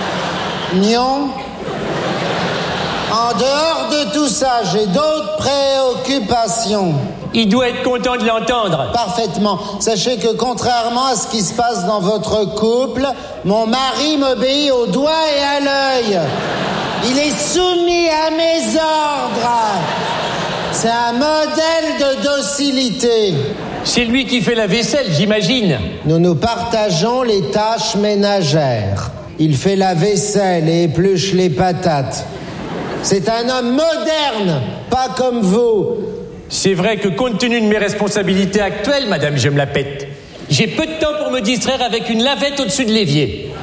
en dehors de tout ça. J'ai d'autres préoccupations. Il doit être content de l'entendre. Parfaitement. Sachez que contrairement à ce qui se passe dans votre couple, mon mari m'obéit au doigt et à l'œil. Il est soumis à mes ordres. C'est un modèle de docilité. C'est lui qui fait la vaisselle, j'imagine. Nous nous partageons les tâches ménagères. Il fait la vaisselle et épluche les patates. C'est un homme moderne, pas comme vous. C'est vrai que compte tenu de mes responsabilités actuelles, madame, je me la pète. J'ai peu de temps pour me distraire avec une lavette au-dessus de l'évier.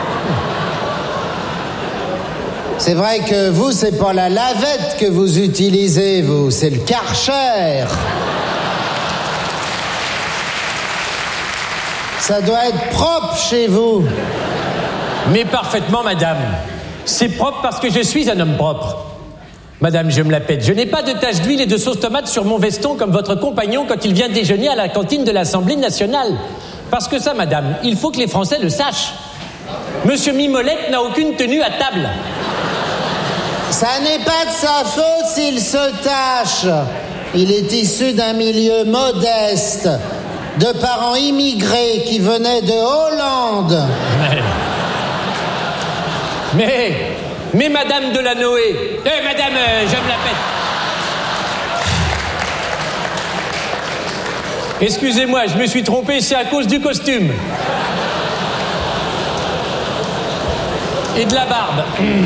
C'est vrai que vous, c'est pas la lavette que vous utilisez, vous, c'est le Karcher. Ça doit être propre chez vous. Mais parfaitement, madame. C'est propre parce que je suis un homme propre. Madame, je me la pète. Je n'ai pas de taches d'huile et de sauce tomate sur mon veston comme votre compagnon quand il vient déjeuner à la cantine de l'Assemblée nationale. Parce que ça, madame, il faut que les Français le sachent. Monsieur Mimolette n'a aucune tenue à table. Ça n'est pas de sa faute s'il se tâche. Il est issu d'un milieu modeste, de parents immigrés qui venaient de Hollande. Mais, mais, mais madame Delanoë, eh madame, euh, je me la pète. Excusez-moi, je me suis trompé, c'est à cause du costume. Et de la barbe.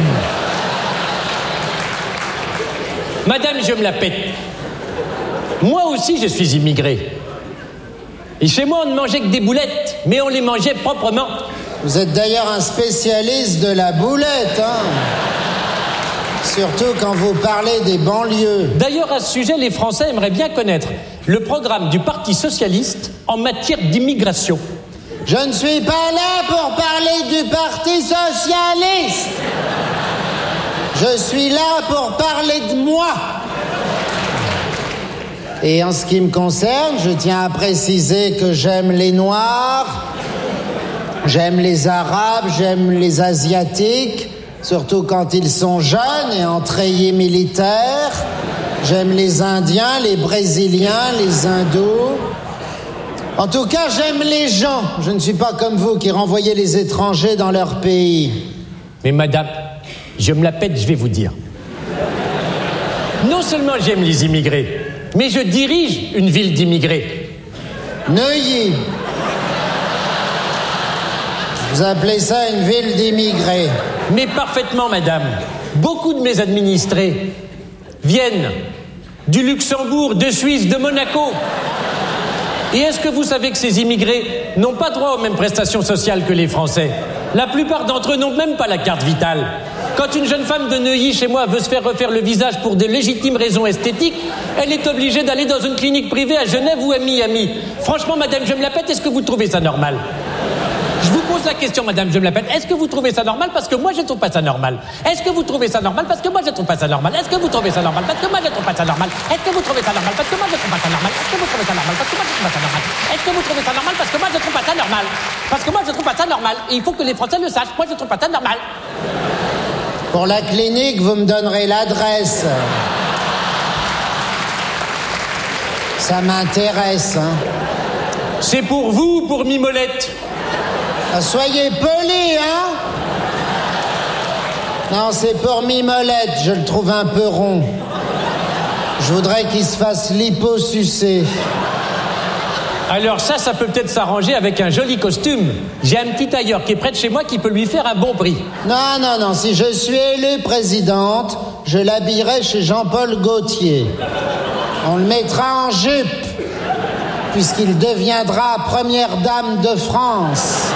Madame, je me la pète. Moi aussi, je suis immigré. Et chez moi, on ne mangeait que des boulettes, mais on les mangeait proprement. Vous êtes d'ailleurs un spécialiste de la boulette, hein. Surtout quand vous parlez des banlieues. D'ailleurs, à ce sujet, les Français aimeraient bien connaître le programme du Parti socialiste en matière d'immigration. Je ne suis pas là pour parler du Parti socialiste. Je suis là pour parler de moi. Et en ce qui me concerne, je tiens à préciser que j'aime les Noirs, j'aime les Arabes, j'aime les Asiatiques, surtout quand ils sont jeunes et en treillis militaire. J'aime les Indiens, les Brésiliens, les Hindous. En tout cas, j'aime les gens. Je ne suis pas comme vous qui renvoyez les étrangers dans leur pays. Mais madame, je me la pète, je vais vous dire. Non seulement j'aime les immigrés, mais je dirige une ville d'immigrés. Neuilly. Vous appelez ça une ville d'immigrés? Mais parfaitement, madame. Beaucoup de mes administrés viennent du Luxembourg, de Suisse, de Monaco. Et est-ce que vous savez que ces immigrés n'ont pas droit aux mêmes prestations sociales que les Français? La plupart d'entre eux n'ont même pas la carte vitale. Quand une jeune femme de Neuilly, chez moi, veut se faire refaire le visage pour de légitimes raisons esthétiques, elle est obligée d'aller dans une clinique privée à Genève ou à Miami. Franchement, madame, je me la pète, est-ce que vous trouvez ça normal? Je vous pose la question, madame, je me la pète. Est-ce que vous trouvez ça normal? Parce que moi, je ne trouve pas ça normal. Est-ce que vous trouvez ça normal? Parce que moi, je ne trouve pas ça normal. Est-ce que vous trouvez ça normal? Parce que moi, je ne trouve pas ça normal. Est-ce que vous trouvez ça normal? Parce que moi, je ne trouve pas ça normal. Est-ce que vous trouvez ça normal? Parce que moi, je ne trouve pas ça normal. Est-ce que vous trouvez ça normal? Parce que moi, je ne trouve pas ça normal. Parce que moi, je ne trouve pas ça normal. Et il faut que les Français le sachent. Moi, je ne trouve pas ça normal. Pour la clinique, vous me donnerez l'adresse. Ça m'intéresse, hein. C'est pour vous ou pour Mimolette? Ah, soyez poli, hein. Non, c'est pour Mimolette, je le trouve un peu rond. Je voudrais qu'il se fasse liposucer. Alors ça, ça peut peut-être s'arranger avec un joli costume. J'ai un petit tailleur qui est près de chez moi qui peut lui faire un bon prix. Non, non, non, si je suis élue présidente, je l'habillerai chez Jean-Paul Gaultier. On le mettra en jupe, puisqu'il deviendra première dame de France.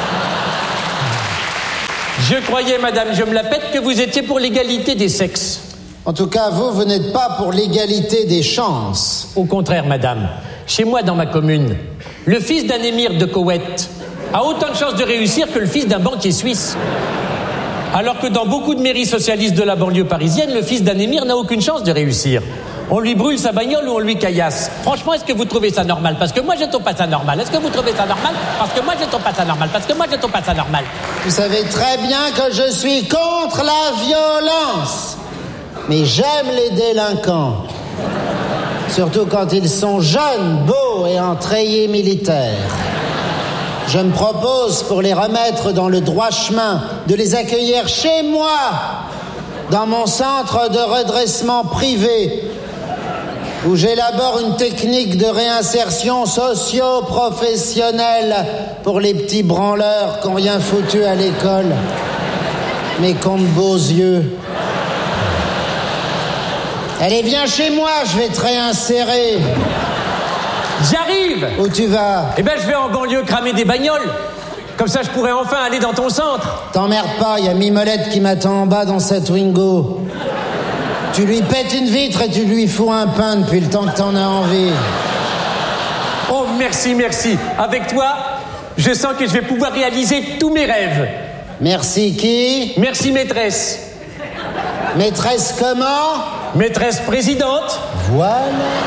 Je croyais, madame, je me la pète, que vous étiez pour l'égalité des sexes. En tout cas, vous, vous n'êtes pas pour l'égalité des chances. Au contraire, madame. Chez moi, dans ma commune, le fils d'un émir de Koweït a autant de chances de réussir que le fils d'un banquier suisse. Alors que dans beaucoup de mairies socialistes de la banlieue parisienne, le fils d'un émir n'a aucune chance de réussir. On lui brûle sa bagnole ou on lui caillasse. Franchement, est-ce que vous trouvez ça normal? Parce que moi, je trouve pas ça normal. Est-ce que vous trouvez ça normal? Parce que moi, je trouve pas ça normal. Parce que moi, je trouve pas ça normal. Vous savez très bien que je suis contre la violence. Mais j'aime les délinquants. Surtout quand ils sont jeunes, beaux et en treillis militaire. Je me propose, pour les remettre dans le droit chemin, de les accueillir chez moi, dans mon centre de redressement privé, où j'élabore une technique de réinsertion socio-professionnelle pour les petits branleurs qui n'ont rien foutu à l'école, mais qui ont de beaux yeux. Allez, viens chez moi, je vais te réinsérer. J'arrive! Où tu vas? Eh ben, je vais en banlieue cramer des bagnoles. Comme ça, je pourrais enfin aller dans ton centre. T'emmerdes pas, il y a Mimolette qui m'attend en bas dans sa Twingo. Tu lui pètes une vitre et tu lui fous un pain depuis le temps que t'en as envie. Oh, merci, merci. Avec toi, je sens que je vais pouvoir réaliser tous mes rêves. Merci qui? Merci, maîtresse. Maîtresse comment? Maîtresse présidente. Voilà.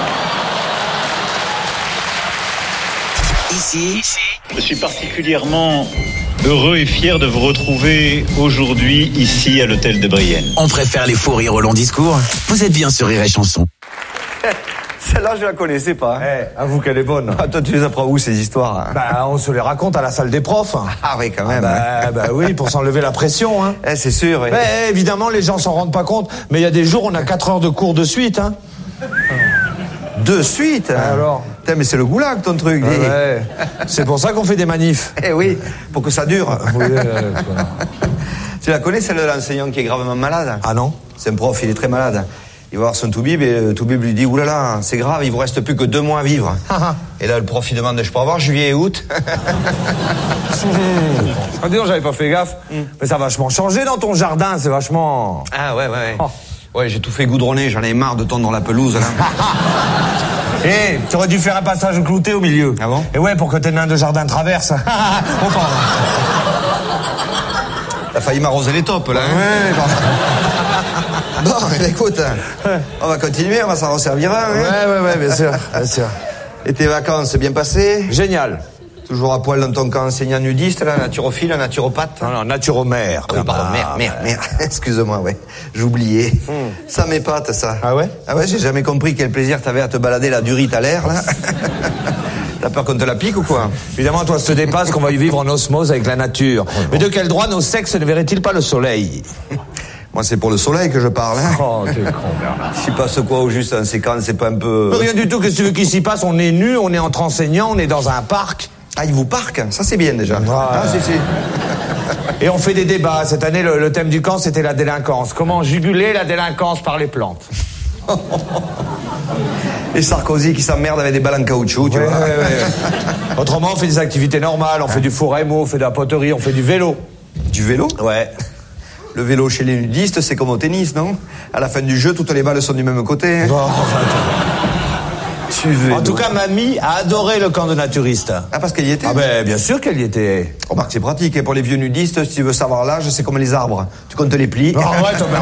Ici, je suis particulièrement heureux et fier de vous retrouver aujourd'hui ici à l'hôtel de Brienne. On préfère les faux rires au long discours. Vous êtes bien sur Rire et Chanson. Celle-là, je la connaissais pas. Eh, hey, avoue qu'elle est bonne. Ah, toi, tu les apprends où, ces histoires? Bah, on se les raconte à la salle des profs. Ah oui, quand même. Ah bah, bah oui, pour s'enlever la pression, hein. Eh, c'est sûr, oui. Mais évidemment, les gens s'en rendent pas compte. Mais il y a des jours, on a quatre heures de cours de suite, hein. De suite? Ah, alors? Putain, mais c'est le goulag, ton truc. Ah, ouais. C'est pour ça qu'on fait des manifs. Eh oui, pour que ça dure. Oui, euh, tu la connais, celle de l'enseignant qui est gravement malade? Ah non? C'est un prof, il est très malade. Il va voir son toubib et le toubib lui dit « Oulala, c'est grave, il vous reste plus que deux mois à vivre. » Et là, le prof, il demande « Je peux avoir juillet et août ?» Ah, dis donc, j'avais pas fait gaffe. Mm. Mais ça a vachement changé dans ton jardin, c'est vachement... Ah ouais, ouais, ouais. Oh. Ouais, j'ai tout fait goudronner, j'en ai marre de tondre dans la pelouse, là. Eh, hey, tu aurais dû faire un passage clouté au milieu. Ah bon? Et ouais, pour que tes nains de jardin traversent. On parle. T'as failli m'arroser les taupes, là. Hein? Ouais, bon, eh, écoute, on va continuer, on va s'en resservir un. Hein? Ouais, ouais, ouais, bien sûr, bien sûr. Et tes vacances, bien passées? Génial. Toujours à poil dans ton camp enseignant nudiste, là, naturophile, naturopathe? Non, non, naturomère. Ah oui, pardon, ah, mère, mère, mère. Excuse-moi, ouais. J'oubliais. Hmm. Ça m'épate, ça. Ah ouais? Ah ouais, j'ai jamais compris quel plaisir t'avais à te balader la durite à l'air, là. T'as peur qu'on te la pique ou quoi? Évidemment, toi, ça te dépasse qu'on va y vivre en osmose avec la nature. Oh, mais de quel droit nos sexes ne verraient-ils pas le soleil? Moi, c'est pour le soleil que je parle, hein. Oh, t'es con, Bernard. Il s'y passe quoi au juste en séquence, c'est pas un peu... Rien du tout, qu'est-ce que tu veux qu'il s'y passe? On est nus, on est entre enseignants, on est dans un parc. Ah, ils vous parquent? Ça, c'est bien, déjà. Ouais. Ah, si, si. Et on fait des débats. Cette année, le, le thème du camp, c'était la délinquance. Comment juguler la délinquance par les plantes? Et Sarkozy qui s'emmerde avec des balles en caoutchouc, tu ouais, vois. Ouais, ouais. Autrement, on fait des activités normales. On fait du four-émo, on fait de la poterie, on fait du vélo. Du vélo? Ouais. Le vélo chez les nudistes, c'est comme au tennis, non? À la fin du jeu, toutes les balles sont du même côté. Oh, en tout cas, mamie a adoré le camp de naturistes. Ah, parce qu'elle y était? Ah ben, bien sûr qu'elle y était. Remarque, c'est pratique. Et pour les vieux nudistes, si tu veux savoir l'âge, c'est comme les arbres. Tu comptes les plis. Oh, ouais, toi,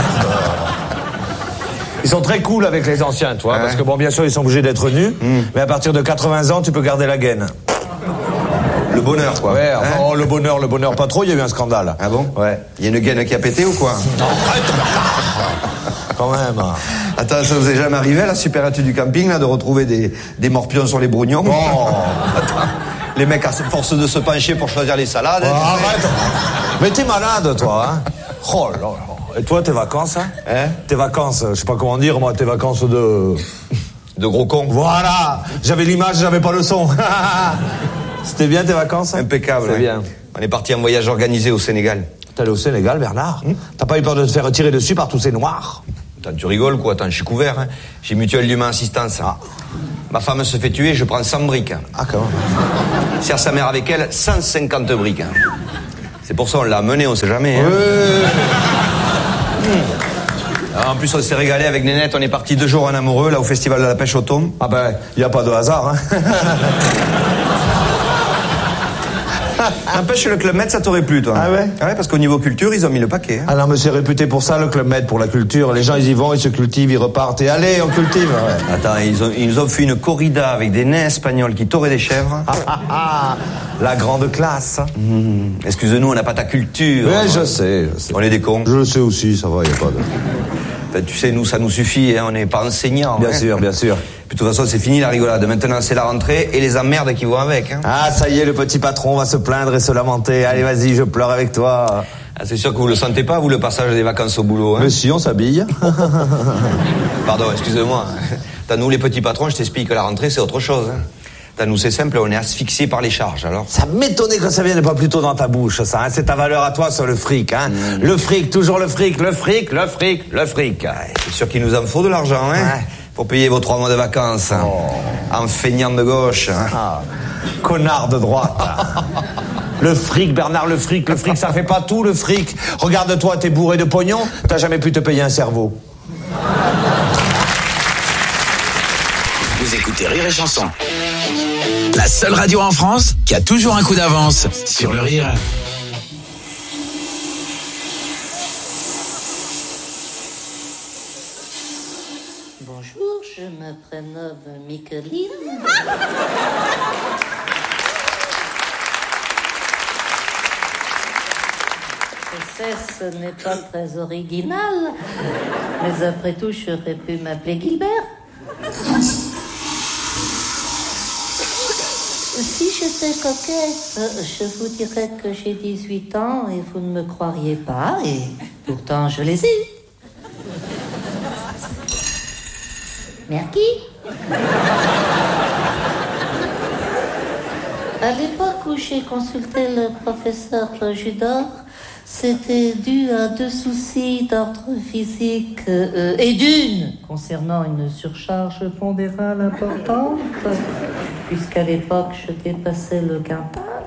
ils sont très cool avec les anciens, toi, ouais. Parce que bon, bien sûr, ils sont obligés d'être nus, mm. mais à partir de quatre-vingts ans, tu peux garder la gaine. Le bonheur, quoi. Ouais, enfin, hein? oh, le bonheur, le bonheur pas trop, il y a eu un scandale. Ah bon? Ouais. Il y a une gaine qui a pété ou quoi? Non, arrête, quand même. Attends, ça vous est jamais arrivé à la supérette du camping, là, de retrouver des, des morpions sur les brognons? Oh. Attends, les mecs, à force de se pencher pour choisir les salades. Oh, arrête. Mais t'es malade, toi, hein? Oh là là. Et toi, tes vacances, hein? Hein? Tes vacances, je sais pas comment dire, moi, tes vacances de... de gros cons. Voilà. J'avais l'image, j'avais pas le son. C'était bien tes vacances? Impeccable. C'est hein. bien. On est parti en voyage organisé au Sénégal. T'es allé au Sénégal, Bernard? Mmh. T'as pas eu peur de te faire tirer dessus par tous ces noirs? Attends, tu rigoles quoi? Attends, je suis couvert. Hein. J'ai Mutuelle d'Humain Assistance. Ah. Ma femme se fait tuer, je prends cent briques. Ah, comment? Sert sa mère avec elle, cent cinquante briques. C'est pour ça on l'a amené, on sait jamais. Hein. Ouais. Alors, en plus, on s'est régalé avec Nénette. On est parti deux jours en amoureux, là, au festival de la pêche au thon. Ah ben, y a pas de hasard, hein. N'empêche, le Club Med, ça t'aurait plu, toi. Ah ouais? Ah ouais, parce qu'au niveau culture, ils ont mis le paquet. Hein. Ah non, mais c'est réputé pour ça, le Club Med, pour la culture. Les gens, ils y vont, ils se cultivent, ils repartent. Et allez, on cultive. Ouais. Attends, ils, ont, ils nous ont fait une corrida avec des nains espagnols qui touraient des chèvres. Ah, ah, ah, la grande classe. Mmh. Excuse-nous, on n'a pas ta culture. Ouais, je sais, je sais. On est des cons. Je le sais aussi, ça va, y a pas de... Enfin, tu sais, nous, ça nous suffit, hein, on n'est pas enseignants. Bien hein. sûr, bien sûr. Puis, de toute façon, c'est fini la rigolade. Maintenant, c'est la rentrée et les emmerdes qui vont avec. Hein. Ah, ça y est, le petit patron va se plaindre et se lamenter. Allez, vas-y, je pleure avec toi. Ah, c'est sûr que vous le sentez pas, vous, le passage des vacances au boulot. Hein. Mais si, on s'habille. Pardon, excusez-moi. T'as nous, les petits patrons, je t'explique que la rentrée, c'est autre chose. Hein. T'as nous, c'est simple, on est asphyxiés par les charges, alors. Ça m'étonnait que ça vienne pas plutôt dans ta bouche, ça. Hein. C'est ta valeur à toi sur le fric, hein. Mmh. Le fric, toujours le fric, le fric, le fric, le fric. Ouais, c'est sûr qu'il nous en faut de l'argent, hein. Ouais. Pour payer vos trois mois de vacances. Hein. Oh. En feignant de gauche. Hein. Ah. Connard de droite. Le fric, Bernard, le fric, le fric, ça fait pas tout, le fric. Regarde-toi, t'es bourré de pognon, t'as jamais pu te payer un cerveau. Vous écoutez Rire et Chanson. La seule radio en France qui a toujours un coup d'avance sur le rire. Bonjour, je me prénomme Micheline. Je sais, ce n'est pas très original, mais après tout, j'aurais pu m'appeler Gilbert. Si j'étais coquette, je vous dirais que j'ai dix-huit ans et vous ne me croiriez pas, et pourtant je les ai. Merci. À l'époque où j'ai consulté le professeur Judor, c'était dû à deux soucis d'ordre physique euh, et d'une concernant une surcharge pondérale importante, puisqu'à l'époque je dépassais le quintal.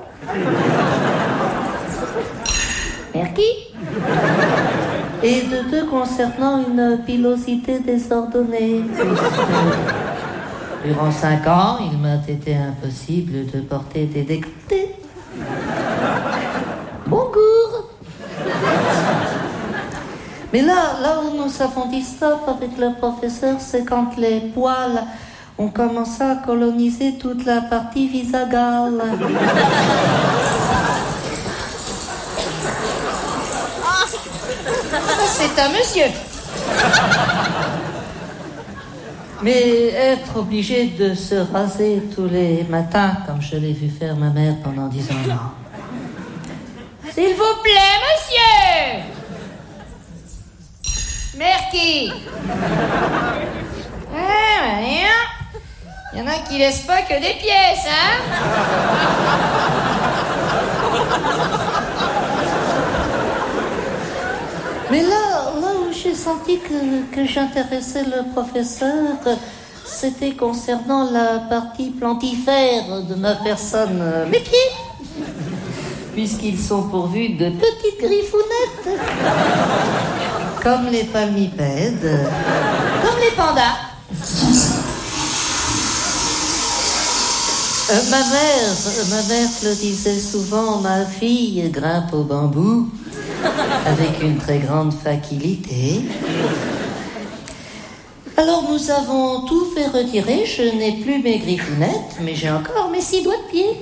Merci. Et de deux concernant une pilosité désordonnée, puisque durant cinq ans, il m'a été impossible de porter des décolletés. Bonjour. Mais là, là où nous avons dit stop avec le professeur, c'est quand les poils ont commencé à coloniser toute la partie visagale. C'est un monsieur. Mais être obligé de se raser tous les matins, comme je l'ai vu faire ma mère pendant dix ans, non. S'il vous plaît, monsieur. Merci. Ah, rien. Il y en a qui laissent pas que des pièces, hein. Mais là, là où j'ai senti que, que j'intéressais le professeur, c'était concernant la partie plantifère de ma personne, mes pieds, puisqu'ils sont pourvus de petites griffounettes, comme les palmipèdes, comme les pandas. Euh, ma mère, ma mère le disait souvent, ma fille grimpe au bambou avec une très grande facilité. Alors nous avons tout fait retirer, je n'ai plus mes griffounettes, mais j'ai encore mes six doigts de pied.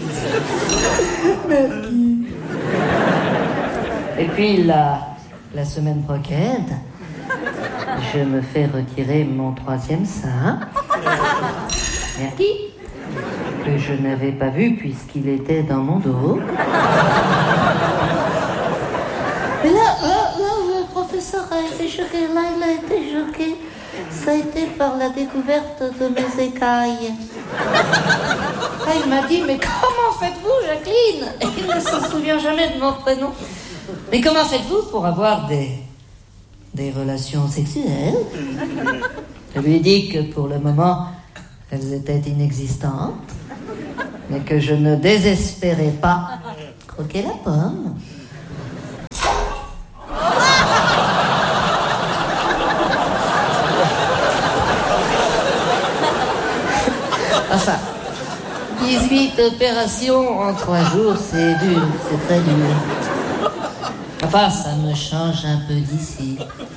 Merci. Et puis la, la semaine prochaine, je me fais retirer mon troisième sein. Merci. Que je n'avais pas vu puisqu'il était dans mon dos. Mais là, là, là où le professeur a été choqué, là, il a été choqué ça a été par la découverte de mes écailles. Ah, il m'a dit, mais comment faites-vous, Jacqueline? Et il ne se souvient jamais de mon prénom. Mais comment faites-vous pour avoir des, des relations sexuelles? Je lui ai dit que pour le moment, elles étaient inexistantes, mais que je ne désespérais pas croquer la pomme. Enfin, dix-huit opérations en trois jours, c'est dur, c'est très dur. Enfin, ça me change un peu d'ici.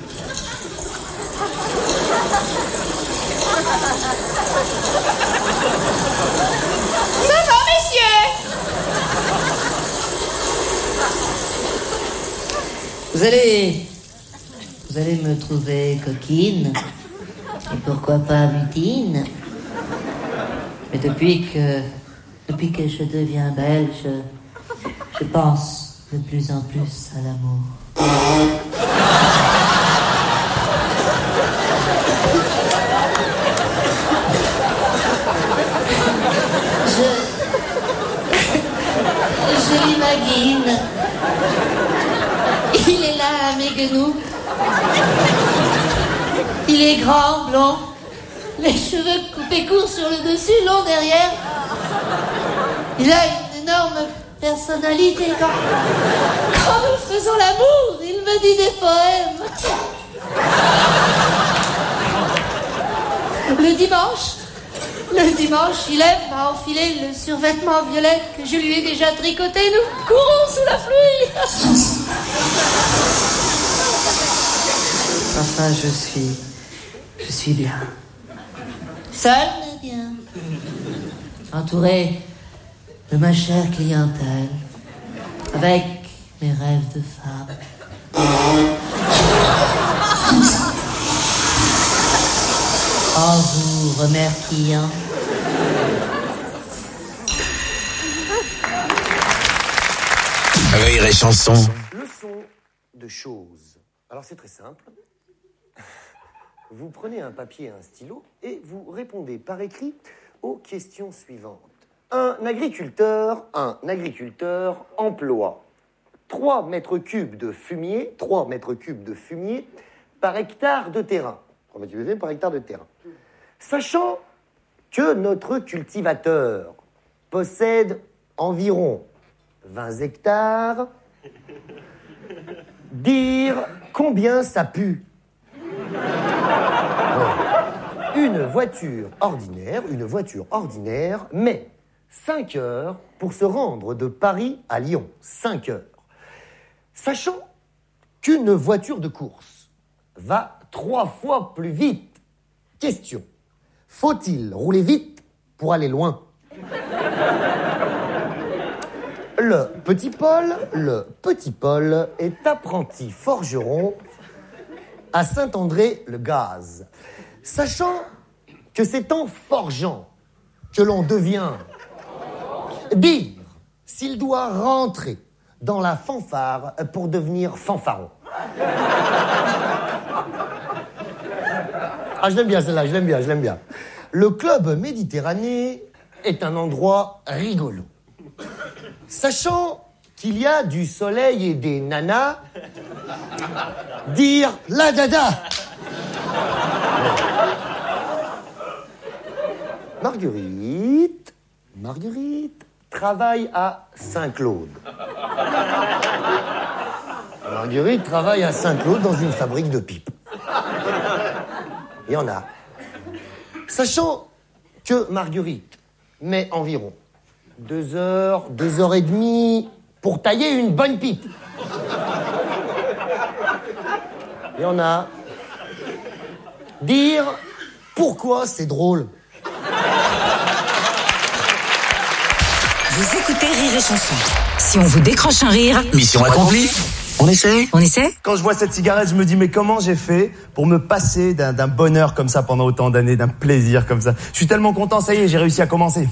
Ça va, messieurs? Vous allez... Vous allez me trouver coquine. Et pourquoi pas mutine. Mais depuis que... Depuis que je deviens belle, je... Je pense de plus en plus à l'amour. Je l'imagine. Il est là à mes genoux. Il est grand, blond. Les cheveux coupés courts sur le dessus, longs derrière. Il a une énorme personnalité. Quand, quand nous faisons l'amour, il me dit des poèmes. Le dimanche, le dimanche, il aime à enfiler le survêtement violet que je lui ai déjà tricoté. Nous courons sous la pluie. Enfin, je suis... Je suis bien. Seul, mais bien. Entouré de ma chère clientèle. Avec mes rêves de femme. En vous remerciant. Rire et chanson. Leçon de choses. Alors c'est très simple. Vous prenez un papier et un stylo et vous répondez par écrit aux questions suivantes. Un agriculteur, un agriculteur emploie trois mètres cubes de fumier, trois mètres cubes de fumier par hectare de terrain. trois mètres cubes par hectare de terrain. Sachant que notre cultivateur possède environ vingt hectares, dire combien ça pue. Une voiture ordinaire, une voiture ordinaire met cinq heures pour se rendre de Paris à Lyon. cinq heures. Sachant qu'une voiture de course va trois fois plus vite. Question. Faut-il rouler vite pour aller loin? Le petit Paul, le petit Paul est apprenti forgeron à Saint-André-le-Gaz. Sachant que c'est en forgeant que l'on devient, dire s'il doit rentrer dans la fanfare pour devenir fanfaron. Ah, je l'aime bien celle-là, je l'aime bien, je l'aime bien. Le club Méditerranée est un endroit rigolo. Sachant qu'il y a du soleil et des nanas, dire la dada. Marguerite, Marguerite travaille à Saint-Claude. Marguerite travaille à Saint-Claude dans une fabrique de pipes. Il y en a. Sachant que Marguerite met environ deux heures, deux heures et demie pour tailler une bonne pipe. Il y en a. Dire pourquoi c'est drôle. Vous écoutez Rire et Chanson. Si on vous décroche un rire, mission accomplie. On essaie On essaie Quand je vois cette cigarette, je me dis, mais comment j'ai fait pour me passer d'un, d'un bonheur comme ça pendant autant d'années, d'un plaisir comme ça? Je suis tellement content, ça y est, j'ai réussi à commencer.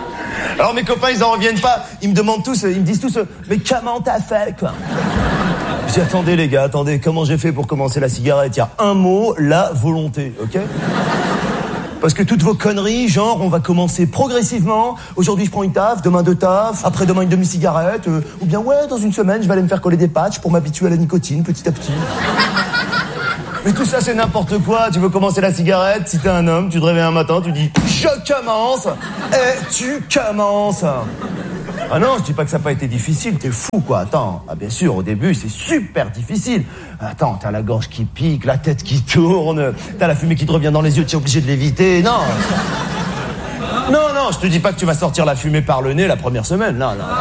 Alors mes copains, ils en reviennent pas. Ils me demandent tous, ils me disent tous, mais comment t'as fait, quoi? Je dis, attendez les gars, attendez, comment j'ai fait pour commencer la cigarette? Il y a un mot, la volonté, ok? Parce que toutes vos conneries, genre, on va commencer progressivement. Aujourd'hui, je prends une taf, demain deux taf, après-demain une demi-cigarette. Euh, ou bien, ouais, dans une semaine, je vais aller me faire coller des patchs pour m'habituer à la nicotine, petit à petit. Mais tout ça, c'est n'importe quoi. Tu veux commencer la cigarette, si t'es un homme, tu te réveilles un matin, tu dis « Je commence !» et tu commences. Ah non, je dis pas que ça n'a pas été difficile, t'es fou quoi, attends. Ah bien sûr, au début, c'est super difficile. Attends, t'as la gorge qui pique, la tête qui tourne, t'as la fumée qui te revient dans les yeux, t'es obligé de l'éviter, non. Non, non, je te dis pas que tu vas sortir la fumée par le nez la première semaine, non, non.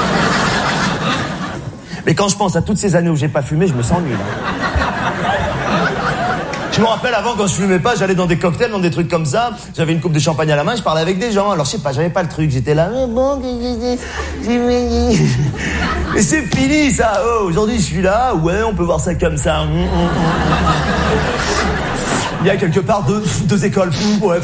Mais quand je pense à toutes ces années où j'ai pas fumé, je me sens nul. Hein. Je me rappelle avant, quand je fumais pas, j'allais dans des cocktails, dans des trucs comme ça. J'avais une coupe de champagne à la main, je parlais avec des gens. Alors je sais pas, j'avais pas le truc. J'étais là, mais bon, mais c'est fini ça. Oh, aujourd'hui je suis là, ouais, on peut voir ça comme ça. Il y a quelque part deux, deux écoles. Ouais.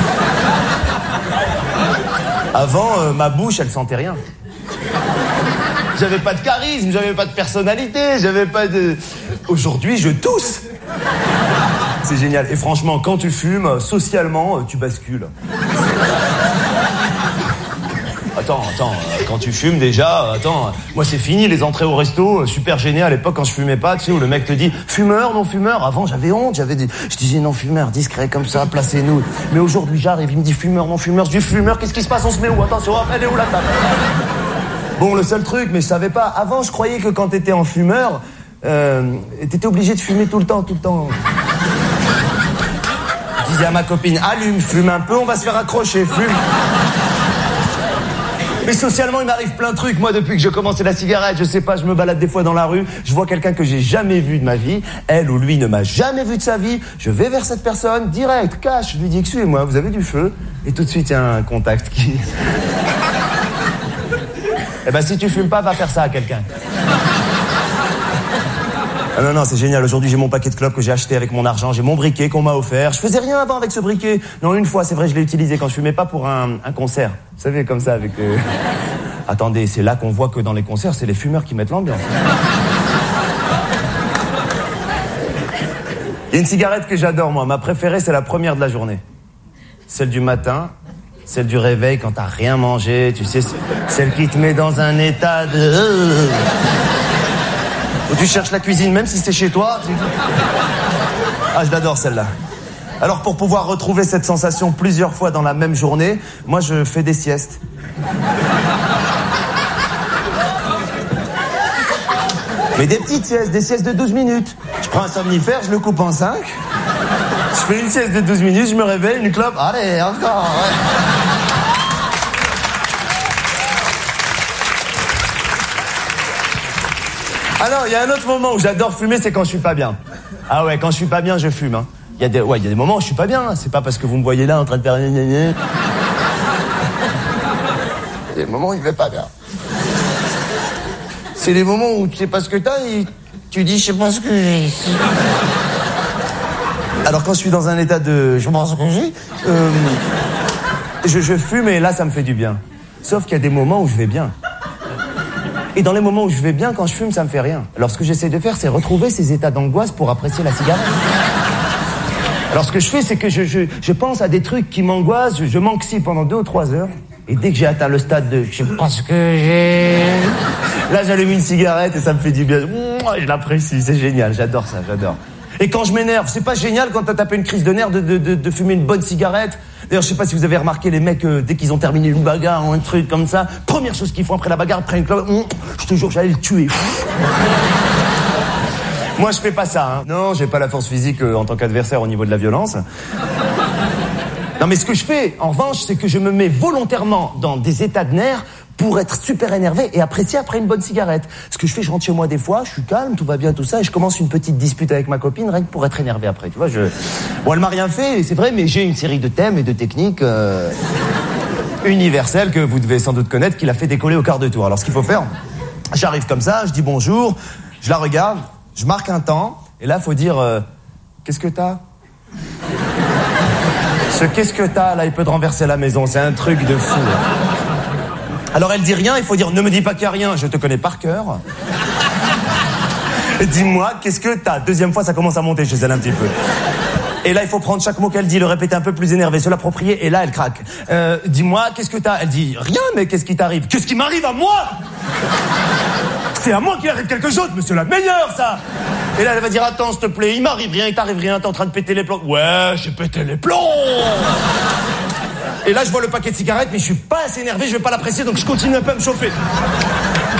Avant, euh, ma bouche, elle sentait rien. J'avais pas de charisme, j'avais pas de personnalité, j'avais pas de... Aujourd'hui, je tousse. C'est génial. Et franchement, quand tu fumes, socialement, tu bascules. Attends, attends, quand tu fumes déjà, attends, moi c'est fini les entrées au resto, super gêné à l'époque quand je fumais pas, tu sais, où le mec te dit fumeur, non fumeur. Avant j'avais honte, j'avais des... je disais non fumeur, discret comme ça, placez-nous. Mais aujourd'hui j'arrive, il me dit fumeur, non fumeur, je dis fumeur, qu'est-ce qui se passe, on se met où? Attention, elle est où la table? Bon, le seul truc, mais je savais pas, avant je croyais que quand t'étais en fumeur, euh, t'étais obligé de fumer tout le temps, tout le temps. Je disais à ma copine, allume, fume un peu, on va se faire accrocher, fume. Mais socialement, il m'arrive plein de trucs. Moi, depuis que j'ai commencé la cigarette, je sais pas, je me balade des fois dans la rue, je vois quelqu'un que j'ai jamais vu de ma vie, elle ou lui ne m'a jamais vu de sa vie, je vais vers cette personne, direct, cash, je lui dis, excusez-moi, vous avez du feu? Et tout de suite, il y a un contact qui... Eh ben, si tu fumes pas, va faire ça à quelqu'un. Ah non, non, c'est génial. Aujourd'hui, j'ai mon paquet de clopes que j'ai acheté avec mon argent. J'ai mon briquet qu'on m'a offert. Je faisais rien avant avec ce briquet. Non, une fois, c'est vrai, je l'ai utilisé quand je fumais pas pour un, un concert. Vous savez, comme ça, avec... Euh... Attendez, c'est là qu'on voit que dans les concerts, c'est les fumeurs qui mettent l'ambiance. Il y a une cigarette que j'adore, moi. Ma préférée, c'est la première de la journée. Celle du matin, celle du réveil quand t'as rien mangé. Tu sais, celle qui te met dans un état de... Où tu cherches la cuisine, même si c'est chez toi. Tu... Ah, je l'adore celle-là. Alors pour pouvoir retrouver cette sensation plusieurs fois dans la même journée, moi je fais des siestes. Mais des petites siestes, des siestes de douze minutes. Je prends un somnifère, je le coupe en cinq. Je fais une sieste de douze minutes, je me réveille, une clope. Allez, encore. Ouais. Alors, il y a un autre moment où j'adore fumer, c'est quand je suis pas bien. Ah ouais, quand je suis pas bien, je fume. Hein. Il y a des, ouais, il y a des moments où je suis pas bien. Hein. C'est pas parce que vous me voyez là en train de faire... Il y a des moments où il va pas bien. C'est les moments où tu sais pas ce que t'as et tu dis je sais pas ce que j'ai. Alors quand je suis dans un état de je sais pas ce que j'ai, euh, je, je fume et là ça me fait du bien. Sauf qu'il y a des moments où je vais bien. Et dans les moments où je vais bien, quand je fume, ça me fait rien. Alors ce que j'essaie de faire, c'est retrouver ces états d'angoisse pour apprécier la cigarette. Alors ce que je fais, c'est que je, je, je pense à des trucs qui m'angoissent, je, je m'anxie pendant deux ou trois heures, et dès que j'ai atteint le stade de je sais pas ce que j'ai... Là, j'allume une cigarette et ça me fait du bien. Je l'apprécie, c'est génial, j'adore ça, j'adore. Et quand je m'énerve, c'est pas génial quand t'as tapé une crise de nerfs de, de, de, de fumer une bonne cigarette. D'ailleurs, je sais pas si vous avez remarqué les mecs, euh, dès qu'ils ont terminé une bagarre ou un truc comme ça, première chose qu'ils font après la bagarre, après une clope, je te jure, j'allais le tuer. Moi, je fais pas ça, hein. Non, j'ai pas la force physique euh, en tant qu'adversaire au niveau de la violence. Non, mais ce que je fais, en revanche, c'est que je me mets volontairement dans des états de nerfs pour être super énervé et apprécier après une bonne cigarette. Ce que je fais, je rentre chez moi des fois, je suis calme, tout va bien, tout ça, et je commence une petite dispute avec ma copine, rien que pour être énervé après, tu vois, je... Bon, elle m'a rien fait, c'est vrai, mais j'ai une série de thèmes et de techniques euh, universelles que vous devez sans doute connaître, qui l'a fait décoller au quart de tour. Alors, ce qu'il faut faire, j'arrive comme ça, je dis bonjour, je la regarde, je marque un temps, et là, il faut dire, euh, qu'est-ce que t'as ? Ce qu'est-ce que t'as, là, il peut te renverser la maison, c'est un truc de fou. Alors elle dit rien, il faut dire ne me dis pas qu'il y a rien, je te connais par cœur. Dis-moi, qu'est-ce que t'as? Deuxième fois, ça commence à monter chez elle un petit peu. Et là, il faut prendre chaque mot qu'elle dit, le répéter un peu plus énervé, se l'approprier, et là, elle craque. Euh, dis-moi, qu'est-ce que t'as? Elle dit, rien, mais qu'est-ce qui t'arrive? Qu'est-ce qui m'arrive à moi? C'est à moi qu'il arrive quelque chose, mais c'est la meilleure, ça. Et là, elle va dire, attends, s'il te plaît, il m'arrive rien, il t'arrive rien, t'es en train de péter les plombs. Ouais, j'ai pété les plombs. Et là, je vois le paquet de cigarettes, mais je suis pas assez énervé, je vais pas l'apprécier, donc je continue un peu à me chauffer.